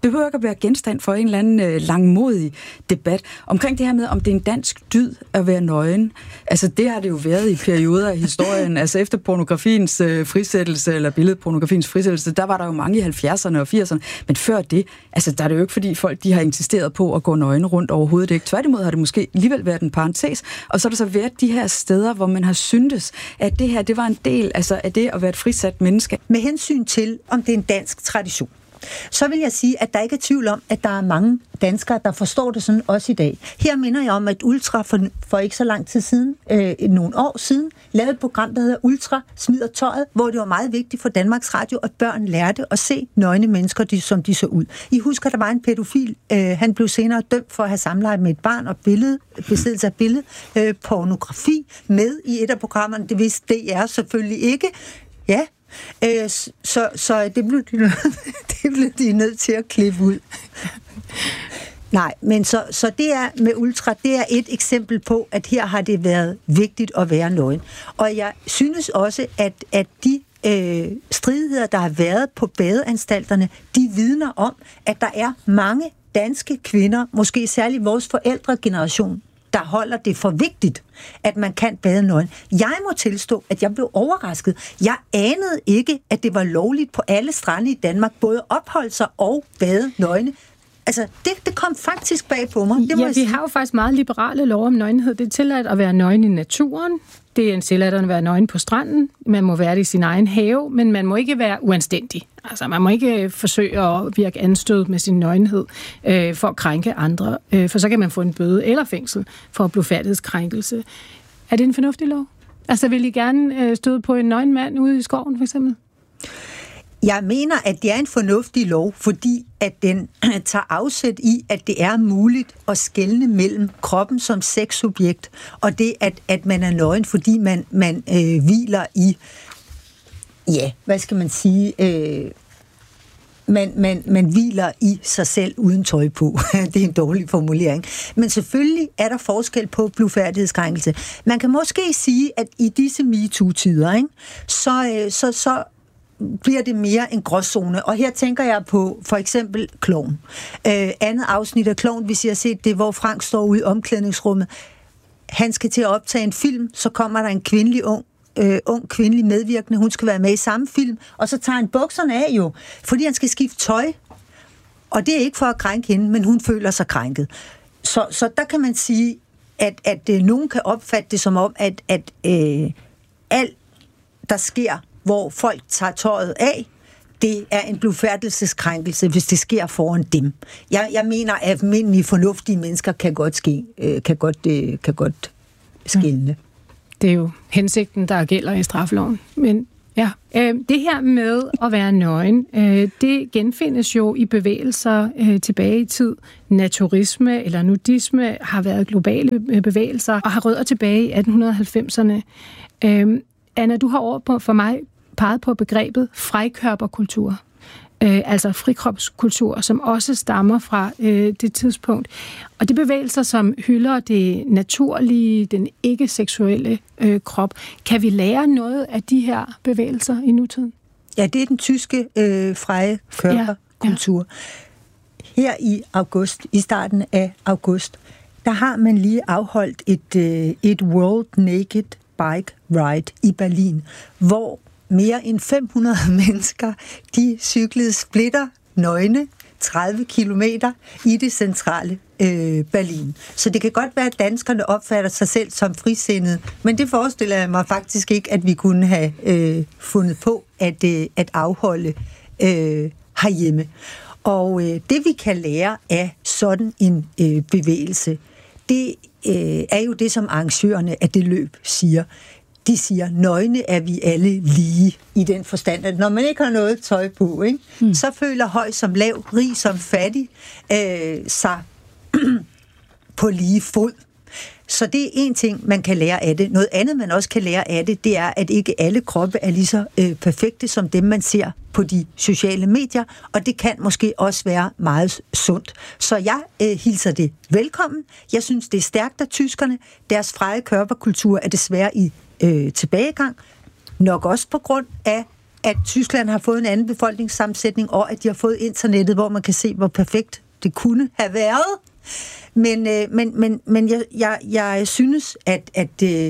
behøver ikke at være genstand for en eller anden øh, langmodig debat. Omkring det her med, om det er en dansk dyd at være nøgen. Altså, det har det jo været i perioder af historien. Altså, efter pornografiens øh, frisættelse, eller billedpornografiens frisættelse, der var der jo mange i halvfjerdserne og firserne. Men før det, altså, der er det jo ikke, fordi folk de har insisteret på at gå nøgne rundt overhovedet. Ikke? Tværtimod har det måske alligevel været en parentes. Og så har der så været de her steder, hvor man har syntes, at det her, det var en del altså, af det at være et frisat menneske. Med hensyn til, om det er en dansk tradition, så vil jeg sige, at der ikke er tvivl om, at der er mange danskere, der forstår det sådan også i dag. Her minder jeg om, at Ultra for, for ikke så lang tid siden, øh, nogle år siden, lavede et program, der hedder Ultra smider tøjet, hvor det var meget vigtigt for Danmarks Radio, at børn lærte at se nøgne mennesker, de, som de så ud. I husker, der var en pædofil, øh, han blev senere dømt for at have samleje med et barn og billede, besiddelse af billede, øh, pornografi med i et af programmerne. Det vidste D R selvfølgelig ikke. Ja, Øh, så, så det blev de, det blev de nødt til at klippe ud. Nej, men så, så det er med Ultra, det er et eksempel på, at her har det været vigtigt at være nøgen. Og jeg synes også, at, at de øh, stridigheder, der har været på badeanstalterne, de vidner om, at der er mange danske kvinder, måske særligt vores forældregeneration, der holder det for vigtigt, at man kan bade nøgen. Jeg må tilstå, at jeg blev overrasket. Jeg anede ikke, at det var lovligt på alle strande i Danmark, både at opholde sig og bade nøgne. Altså, det, det kom faktisk bag på mig. Det må ja, vi har jo faktisk meget liberale lov om nøgenhed. Det er tilladt at være nøgen i naturen. Det er en tilladt at være nøgen på stranden. Man må være det i sin egen have, men man må ikke være uanstændig. Altså, man må ikke forsøge at virke anstød med sin nøgenhed øh, for at krænke andre. Øh, for så kan man få en bøde eller fængsel for blufærdighedskrænkelse. Er det en fornuftig lov? Altså, vil I gerne øh, støde på en nøgen mand ude i skoven, for eksempel? Jeg mener, at det er en fornuftig lov, fordi at den tager afsæt i, at det er muligt at skelne mellem kroppen som sexobjekt, og det, at, at man er nøgen, fordi man, man øh, hviler i, ja, hvad skal man sige, øh, man, man, man hviler i sig selv uden tøj på. Det er en dårlig formulering. Men selvfølgelig er der forskel på blufærdighedskrænkelse. Man kan måske sige, at i disse MeToo-tider, ikke, så, øh, så, så bliver det mere en gråzone. Og her tænker jeg på for eksempel Klovn. Øh, andet afsnit af Klovn, hvis I har set det, hvor Frank står ude i omklædningsrummet. Han skal til at optage en film, så kommer der en kvindelig ung, øh, ung kvindelig medvirkende. Hun skal være med i samme film, og så tager han bukserne af jo, fordi han skal skifte tøj. Og det er ikke for at krænke hende, men hun føler sig krænket. Så, så der kan man sige, at, at øh, nogen kan opfatte det som om, at, at øh, alt, der sker, hvor folk tager tøjet af, det er en blufærdighedskrænkelse, hvis det sker foran dem. Jeg, jeg mener, at almindelige fornuftige mennesker kan godt ske, øh, kan godt, øh, kan godt skelne. Det er jo hensigten, der gælder i straffeloven. Men ja, øh, det her med at være nøgen, øh, det genfindes jo i bevægelser øh, tilbage i tid. Naturisme eller nudisme har været globale øh, bevægelser og har rødder tilbage i atten halvfemserne. Øh, Anna, du har over på, for mig peget på begrebet frikørperkultur, øh, altså frikropskultur, som også stammer fra øh, det tidspunkt. Og det bevægelser, som hylder det naturlige, den ikke-seksuelle øh, krop. Kan vi lære noget af de her bevægelser i nutiden? Ja, det er den tyske øh, frikørperkultur. Ja, ja. Her i august, i starten af august, der har man lige afholdt et, øh, et World Naked Bike Ride i Berlin, hvor mere end fem hundrede mennesker, de cyklede splitter nøgne tredive kilometer i det centrale øh, Berlin. Så det kan godt være, at danskerne opfatter sig selv som frisindede, men det forestiller jeg mig faktisk ikke, at vi kunne have øh, fundet på at, øh, at afholde øh, herhjemme. Og øh, det vi kan lære af sådan en øh, bevægelse, det øh, er jo det, som arrangørerne af det løb siger. De siger, nøgne er vi alle lige i den forstand, at når man ikke har noget tøj på, ikke, mm. så føler høj som lav, rig som fattig øh, sig på lige fod. Så det er en ting, man kan lære af det. Noget andet, man også kan lære af det, det er, at ikke alle kroppe er lige så øh, perfekte som dem, man ser på de sociale medier, og det kan måske også være meget sundt. Så jeg øh, hilser det velkommen. Jeg synes, det er stærkt af tyskerne. Deres frikørperkultur er desværre i øh, tilbagegang. Nok også på grund af, at Tyskland har fået en anden befolkningssammensætning, og at de har fået internettet, hvor man kan se, hvor perfekt det kunne have været. Men, øh, men, men, men jeg, jeg, jeg synes, at, at, øh,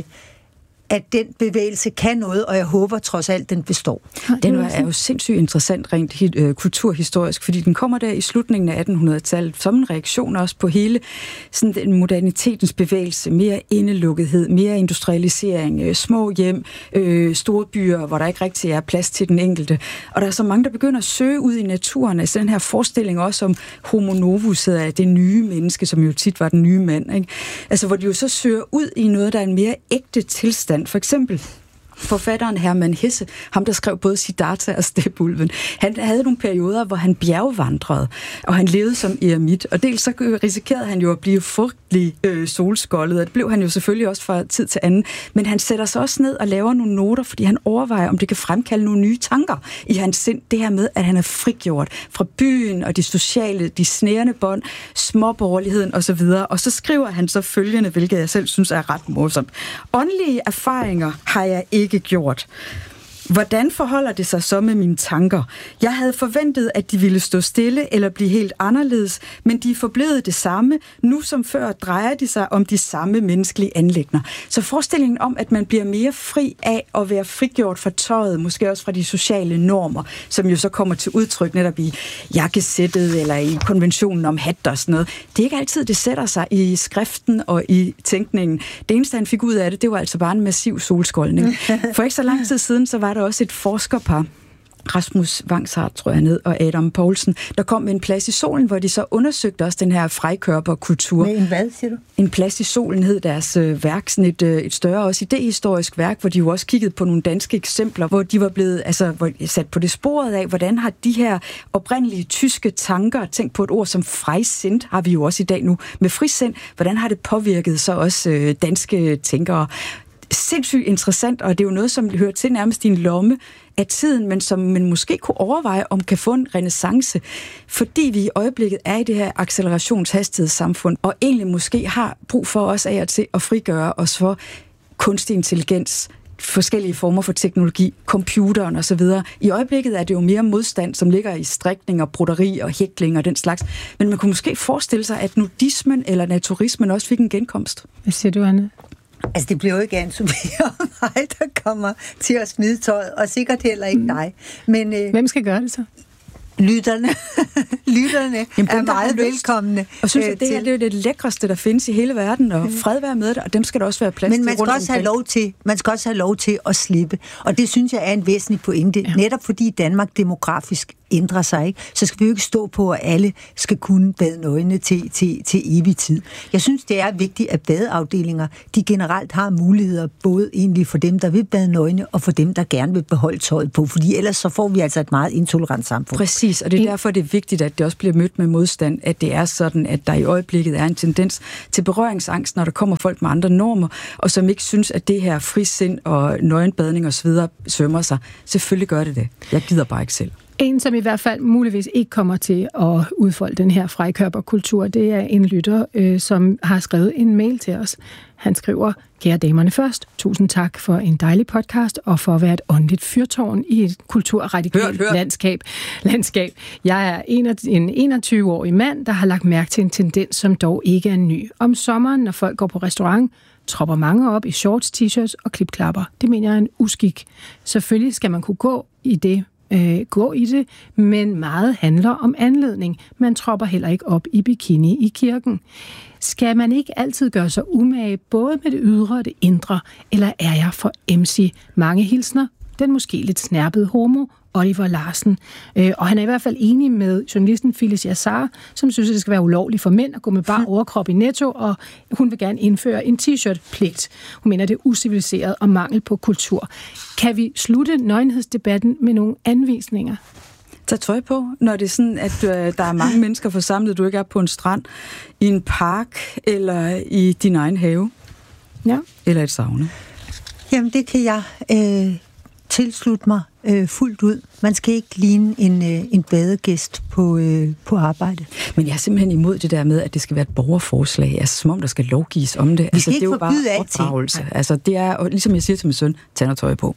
at den bevægelse kan noget, og jeg håber trods alt, den består. Den er jo sindssygt interessant rent øh, kulturhistorisk, fordi den kommer der i slutningen af attenhundredetallet som en reaktion også på hele sådan den modernitetens bevægelse, mere indelukkethed, mere industrialisering, øh, små hjem, øh, store byer, hvor der ikke rigtig er plads til den enkelte. Og der er så mange, der begynder at søge ud i naturen, altså den her forestilling også om homo novus, af det nye menneske, som jo tit var den nye mand, ikke? Altså hvor de jo så søger ud i noget, der er en mere ægte tilstand. For eksempel forfatteren Hermann Hesse, ham der skrev både Siddhartha og Stepulven, han havde nogle perioder, hvor han bjergvandrede, og han levede som eremit, og dels så risikerede han jo at blive frygtelig øh, solskoldet, og det blev han jo selvfølgelig også fra tid til anden, men han sætter sig også ned og laver nogle noter, fordi han overvejer, om det kan fremkalde nogle nye tanker i hans sind, det her med, at han er frigjort fra byen og de sociale, de snærende bånd, småborgerligheden osv., og så skriver han så følgende, hvilket jeg selv synes er ret morsomt. Åndelige erfaringer har jeg ikke ikke gjort. Hvordan forholder det sig så med mine tanker? Jeg havde forventet, at de ville stå stille eller blive helt anderledes, men de er forblevet det samme. Nu som før drejer de sig om de samme menneskelige anliggender. Så forestillingen om, at man bliver mere fri af at være frigjort fra tøjet, måske også fra de sociale normer, som jo så kommer til udtryk netop i jakkesættet eller i konventionen om hat og sådan noget. Det er ikke altid, det sætter sig i skriften og i tænkningen. Det eneste, han fik ud af det, det var altså bare en massiv solskoldning. For ikke så lang tid siden, så var der også et forskerpar, Rasmus Vangshardt, tror jeg, ned, og Adam Poulsen, der kom med en plads i solen, hvor de så undersøgte også den her frikørperkultur. Med en hvad, siger du? En plads i solen hed deres øh, værk, sådan et, øh, et større også idehistorisk værk, hvor de jo også kiggede på nogle danske eksempler, hvor de var blevet altså, hvor, sat på det sporet af, hvordan har de her oprindelige tyske tanker, tænkt på et ord som Freisind, har vi jo også i dag nu, med frisind, hvordan har det påvirket så også øh, danske tænkere? Sindssygt interessant, og det er jo noget, som hører til nærmest i en lomme af tiden, men som man måske kunne overveje, om kan få en renæssance, fordi vi i øjeblikket er i det her accelerationshastighedssamfund, og egentlig måske har brug for os af og til at frigøre os for kunstig intelligens, forskellige former for teknologi, computeren osv. I øjeblikket er det jo mere modstand, som ligger i strikning og broderi og hækling og den slags, men man kunne måske forestille sig, at nudismen eller naturismen også fik en genkomst. Hvad siger du, Anne? Altså, det bliver jo ikke Anne-Sophie og mig, der kommer til at smide tøjet, og sikkert heller ikke dig. Men, øh, hvem skal gøre det så? Lytterne, lytterne Jamen, er meget velkomne. Og synes, at det her det er jo det lækreste, der findes i hele verden, og fred være med det, og dem skal der også være plads til. Men man skal også have lov til, man skal også have lov til at slippe. Og det synes jeg er en væsentlig pointe. Ja. Netop fordi Danmark demografisk ændrer sig, ikke? Så skal vi jo ikke stå på, at alle skal kunne bade nøgne til, til, til evig tid. Jeg synes, det er vigtigt, at badeafdelinger, de generelt har muligheder, både egentlig for dem, der vil bade nøgne, og for dem, der gerne vil beholde tøjet på. Fordi ellers så får vi altså et meget intolerant samfund. Præcis, og det er derfor, det er vigtigt, at det også bliver mødt med modstand, at det er sådan, at der i øjeblikket er en tendens til berøringsangst, når der kommer folk med andre normer, og som ikke synes, at det her frisind og nøgenbadning osv. sømmer sig. Selvfølgelig gør det det. Jeg gider bare ikke selv. En, som i hvert fald muligvis ikke kommer til at udfolde den her frikørperkultur, det er en lytter, øh, som har skrevet en mail til os. Han skriver, kære damerne først, tusind tak for en dejlig podcast og for at være et åndeligt fyrtårn i et kulturradikalt landskab. landskab. Jeg er en enogtyve-årig mand, der har lagt mærke til en tendens, som dog ikke er ny. Om sommeren, når folk går på restaurant, tropper mange op i shorts, t-shirts og klipklapper. Det mener jeg er en uskik. Selvfølgelig skal man kunne gå i det, Øh, gå i det, men meget handler om anledning. Man tropper heller ikke op i bikini i kirken. Skal man ikke altid gøre sig umage, både med det ydre og det indre, eller er jeg for M C? Mange hilsner, den måske lidt snærpede homo, Oliver Larsen. Øh, og han er i hvert fald enig med journalisten Phyllis Jassar, som synes, at det skal være ulovligt for mænd at gå med bar overkrop i Netto, og hun vil gerne indføre en t-shirt-pligt. Hun mener, det er uciviliseret og mangel på kultur. Kan vi slutte nøgenhedsdebatten med nogle anvisninger? Tag tøj på, når det er sådan, at øh, der er mange mennesker forsamlet, du ikke er på en strand, i en park eller i din egen have. Ja. Eller et sauna. Jamen, det kan jeg øh, tilslutte mig øh, fuldt ud. Man skal ikke ligne en, øh, en badegæst på, øh, på arbejde. Men jeg er simpelthen imod det der med, at det skal være et borgerforslag. Altså, som om der skal lovgives om det. Vi altså, skal det er ikke jo bare forbyde alting. Altså, det er, og ligesom jeg siger til min søn, tag noget tøj på.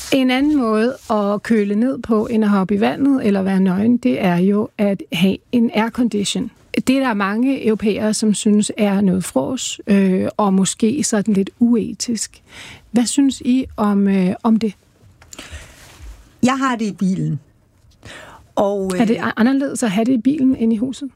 En anden måde at køle ned på, end at hoppe i vandet eller være nøgen, det er jo at have en aircondition. Det er der mange europæere, som synes er noget frås, øh, og måske sådan lidt uetisk. Hvad synes I om, øh, om det? Jeg har det i bilen. Og, øh, er det anderledes at have det i bilen end i huset?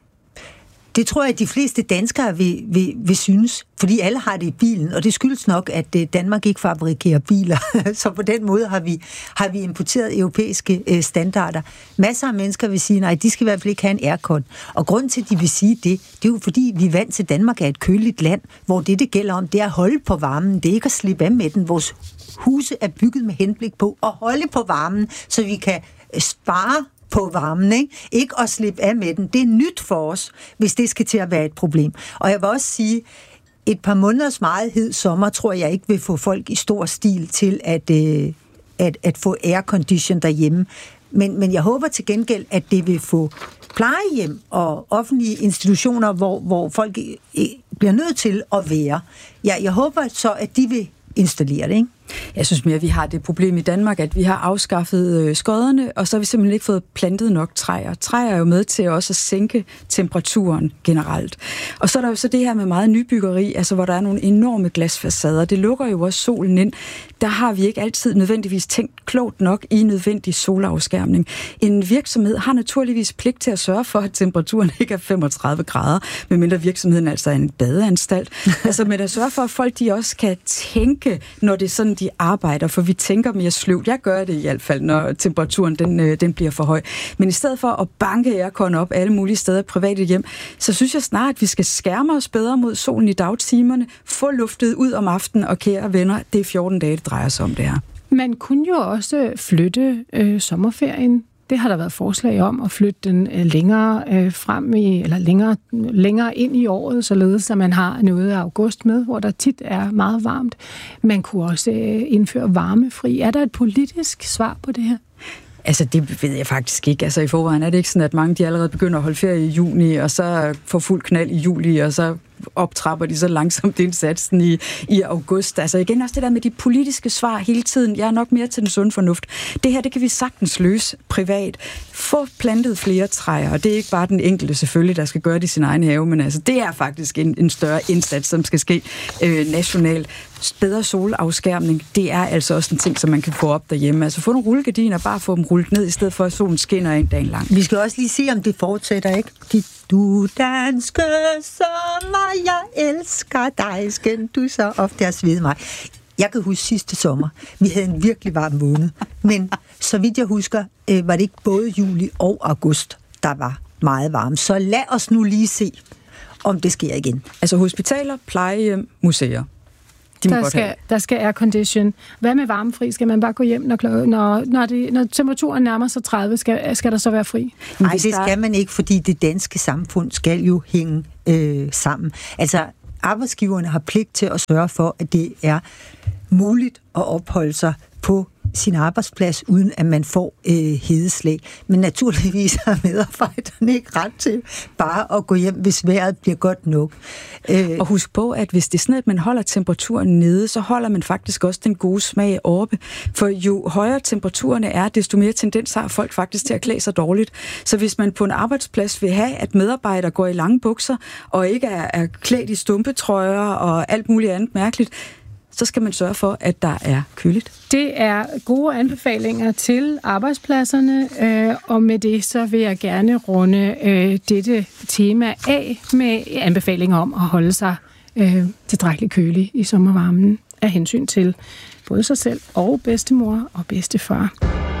Det tror jeg, at de fleste danskere vil, vil, vil synes, fordi alle har det i bilen, og det skyldes nok, at Danmark ikke fabrikerer biler. Så på den måde har vi, har vi importeret europæiske øh, standarder. Masser af mennesker vil sige, nej, de skal i hvert fald ikke have en aircon. Og grunden til, at de vil sige det, det er jo fordi, vi er vant til, Danmark er et køligt land, hvor det, det gælder om, det er at holde på varmen. Det er ikke at slippe af med den. Vores huse er bygget med henblik på at holde på varmen, så vi kan spare på varmen, ikke? Ikke at slippe af med den. Det er nyt for os, hvis det skal til at være et problem. Og jeg vil også sige, et par måneders meget hed sommer, tror jeg ikke vil få folk i stor stil til at, øh, at, at få aircondition derhjemme. Men, men jeg håber til gengæld, at det vil få plejehjem og offentlige institutioner, hvor, hvor folk øh, bliver nødt til at være. Jeg, jeg håber så, at de vil installere det, ikke? Jeg synes mere, at vi har det problem i Danmark, at vi har afskaffet øh, skodderne, og så har vi simpelthen ikke fået plantet nok træer. Træer er jo med til også at sænke temperaturen generelt. Og så er der jo så det her med meget nybyggeri, altså hvor der er nogle enorme glasfacader. Det lukker jo også solen ind. Der har vi ikke altid nødvendigvis tænkt klogt nok i nødvendig solafskærmning. En virksomhed har naturligvis pligt til at sørge for, at temperaturen ikke er femogtredive grader, medmindre virksomheden altså er en badeanstalt. Altså, men at sørge for, at folk de også kan tænke, når det er sådan, de arbejder, for vi tænker mere sløvt. Jeg gør det i hvert fald, når temperaturen den, den bliver for høj. Men i stedet for at banke aircon op alle mulige steder i private hjem, så synes jeg snart, at vi skal skærme os bedre mod solen i dagtimerne, få luftet ud om aftenen, og kære venner, det er fjorten dage, det drejer sig om det her. Man kunne jo også flytte øh, sommerferien. Det har der været forslag om at flytte den øh, længere øh, frem i, eller længere, længere ind i året, således at man har noget af august med, hvor der tit er meget varmt. Man kunne også øh, indføre varmefri. Er der et politisk svar på det her? Altså, det ved jeg faktisk ikke. Altså, i forvejen er det ikke sådan, at mange de allerede begynder at holde ferie i juni, og så får fuld knald i juli, og så optrapper de så langsomt indsatsen i, i august. Altså igen også det der med de politiske svar hele tiden. Jeg er nok mere til den sunde fornuft. Det her, det kan vi sagtens løse privat. Få plantet flere træer, og det er ikke bare den enkelte selvfølgelig, der skal gøre det i sin egen have, men altså det er faktisk en, en større indsats, som skal ske øh, nationalt. Bedre solafskærmning, det er altså også en ting, som man kan få op derhjemme. Altså få nogle rullegardiner, bare få dem rullet ned, i stedet for at solen skinner en dag lang. Vi skal også lige se, om det fortsætter, ikke? De, du danske sommer, jeg elsker dig, skøn du så ofte har svedet mig. Jeg kan huske sidste sommer, vi havde en virkelig varm måned, men så vidt jeg husker, øh, var det ikke både juli og august, der var meget varmt. Så lad os nu lige se, om det sker igen. Altså hospitaler, plejehjem, museer. Der skal, der skal aircondition. Hvad med varmefri? Skal man bare gå hjem, når, klokken, når, når, det, når temperaturen nærmer sig tredive? Skal, skal der så være fri? Nej, det skal man ikke, fordi det danske samfund skal jo hænge øh, sammen. Altså, arbejdsgiverne har pligt til at sørge for, at det er muligt at opholde sig på sin arbejdsplads, uden at man får øh, hedeslag. Men naturligvis har medarbejderne ikke ret til bare at gå hjem, hvis vejret bliver godt nok. Øh, og husk på, at hvis det er sådan, at man holder temperaturen nede, så holder man faktisk også den gode smag oppe. For jo højere temperaturerne er, desto mere tendens har folk faktisk til at klæde sig dårligt. Så hvis man på en arbejdsplads vil have, at medarbejdere går i lange bukser, og ikke er, er klædt i stumpetrøjer og alt muligt andet mærkeligt, så skal man sørge for, at der er køligt. Det er gode anbefalinger til arbejdspladserne, øh, og med det så vil jeg gerne runde øh, dette tema af med anbefalinger om at holde sig øh, tilstrækkeligt kølig i sommervarmen af hensyn til både sig selv og bedstemor og bedstefar.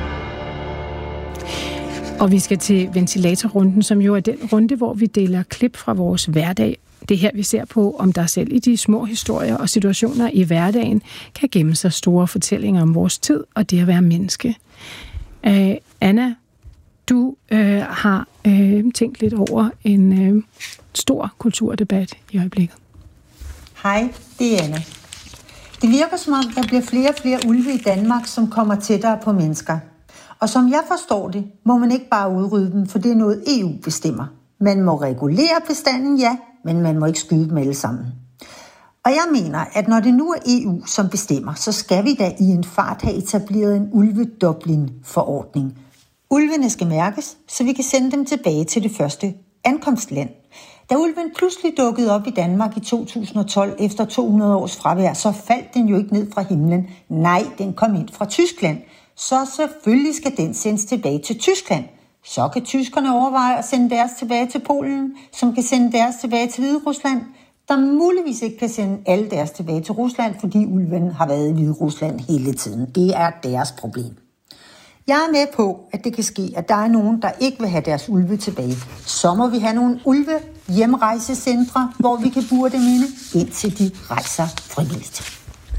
Og vi skal til ventilatorrunden, som jo er den runde, hvor vi deler klip fra vores hverdag. Det er her, vi ser på, om der selv i de små historier og situationer i hverdagen kan gemme sig store fortællinger om vores tid og det at være menneske. Uh, Anna, du uh, har uh, tænkt lidt over en uh, stor kulturdebat i øjeblikket. Hej, det er Anna. Det virker som om, der bliver flere og flere ulve i Danmark, som kommer tættere på mennesker. Og som jeg forstår det, må man ikke bare udrydde dem, for det er noget E U bestemmer. Man må regulere bestanden, ja, men man må ikke skyde dem alle sammen. Og jeg mener, at når det nu er E U, som bestemmer, så skal vi da i en fart have etableret en ulve-Dublin-forordning. Ulvene skal mærkes, så vi kan sende dem tilbage til det første ankomstland. Da ulven pludselig dukkede op i Danmark i to tusind og tolv efter to hundrede års fravær, så faldt den jo ikke ned fra himlen. Nej, den kom ind fra Tyskland. Så selvfølgelig skal den sendes tilbage til Tyskland. Så kan tyskerne overveje at sende deres tilbage til Polen, som kan sende deres tilbage til Hviderusland, der muligvis ikke kan sende alle deres tilbage til Rusland, fordi ulven har været i Hviderusland hele tiden. Det er deres problem. Jeg er med på, at det kan ske, at der er nogen, der ikke vil have deres ulve tilbage. Så må vi have nogle ulve hjemrejsecentre, hvor vi kan bure dem inde, indtil de rejser frivilligt.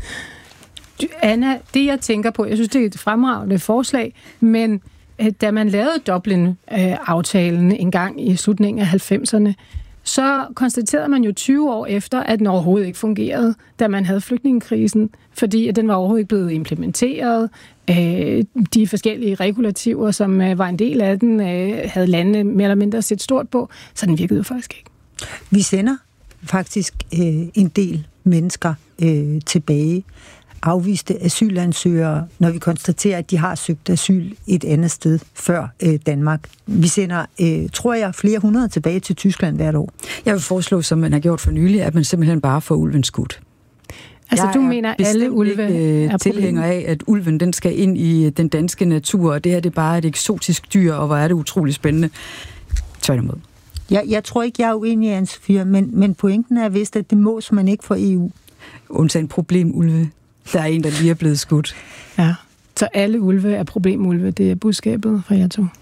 Anna, det jeg tænker på, jeg synes, det er et fremragende forslag, men da man lavede Dublin-aftalen en gang i slutningen af halvfemserne, så konstaterede man jo tyve år efter, at den overhovedet ikke fungerede, da man havde flygtningekrisen, fordi at den var overhovedet ikke blevet implementeret. De forskellige regulativer, som var en del af den, havde landene mere eller mindre set stort på, så den virkede jo faktisk ikke. Vi sender faktisk en del mennesker tilbage, afviste asylansøgere, når vi konstaterer, at de har søgt asyl et andet sted før øh, Danmark. Vi sender, øh, tror jeg, flere hundrede tilbage til Tyskland hvert år. Jeg vil foreslå, som man har gjort for nylig, at man simpelthen bare får ulven skudt. Altså, jeg du mener, alle ulve ikke, er tilhænger af, at ulven den skal ind i den danske natur, og det her det er bare et eksotisk dyr, og hvor er det utrolig spændende. Tværtimod. Jeg, jeg tror ikke, jeg er uenig, Anne-Sophie, men, men pointen er vist, at det mås man ikke for E U. Undtagen problem, ulve. Der er en, der lige er blevet skudt. Ja, så alle ulve er problemulve. Det er budskabet fra jer to.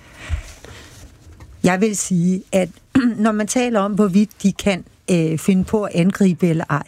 Jeg vil sige, at når man taler om, hvorvidt de kan øh, finde på at angribe eller ej,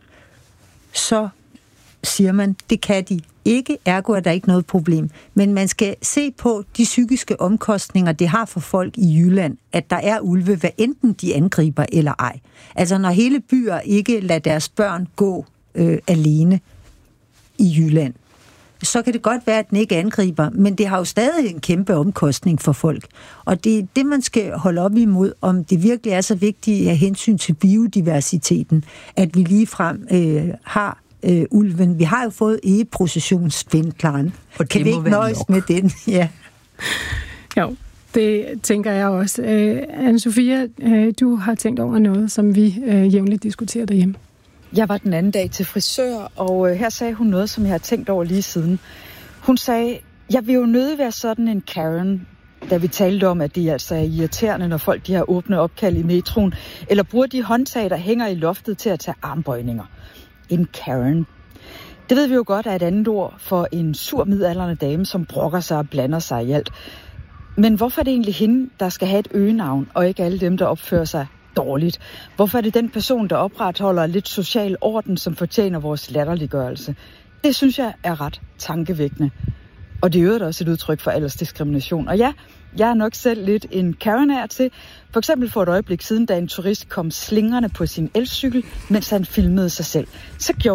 så siger man, det kan de ikke, ergo er der ikke noget problem. Men man skal se på de psykiske omkostninger, det har for folk i Jylland, at der er ulve, hvad enten de angriber eller ej. Altså når hele byer ikke lader deres børn gå øh, alene i Jylland, så kan det godt være, at den ikke angriber, men det har jo stadig en kæmpe omkostning for folk. Og det er det, man skal holde op imod, om det virkelig er så vigtigt af hensyn til biodiversiteten, at vi ligefrem øh, har øh, ulven. Vi har jo fået egeprocessionsspindklaren. Og kan vi ikke nøjes med den? Ja. Jo, det tænker jeg også. Øh, Anne-Sophie, øh, du har tænkt over noget, som vi øh, jævnligt diskuterer derhjemme. Jeg var den anden dag til frisør, og her sagde hun noget, som jeg har tænkt over lige siden. Hun sagde, jeg vil jo nødig være sådan en Karen, da vi talte om, at det altså er irriterende, når folk de har åbne opkald i metroen, eller bruger de håndtag, der hænger i loftet til at tage armbøjninger. En Karen. Det ved vi jo godt er et andet ord for en sur midaldrende dame, som brokker sig og blander sig i alt. Men hvorfor er det egentlig hende, der skal have et øgenavn, og ikke alle dem, der opfører sig dårligt? Hvorfor er det den person, der opretholder lidt social orden, som fortjener vores latterliggørelse? Det synes jeg er ret tankevækkende. Og det er jo også et udtryk for aldersdiskrimination. Og ja, jeg er nok selv lidt en Karen til. For eksempel for et øjeblik siden, da en turist kom slingrende på sin elcykel, mens han filmede sig selv. Så gjorde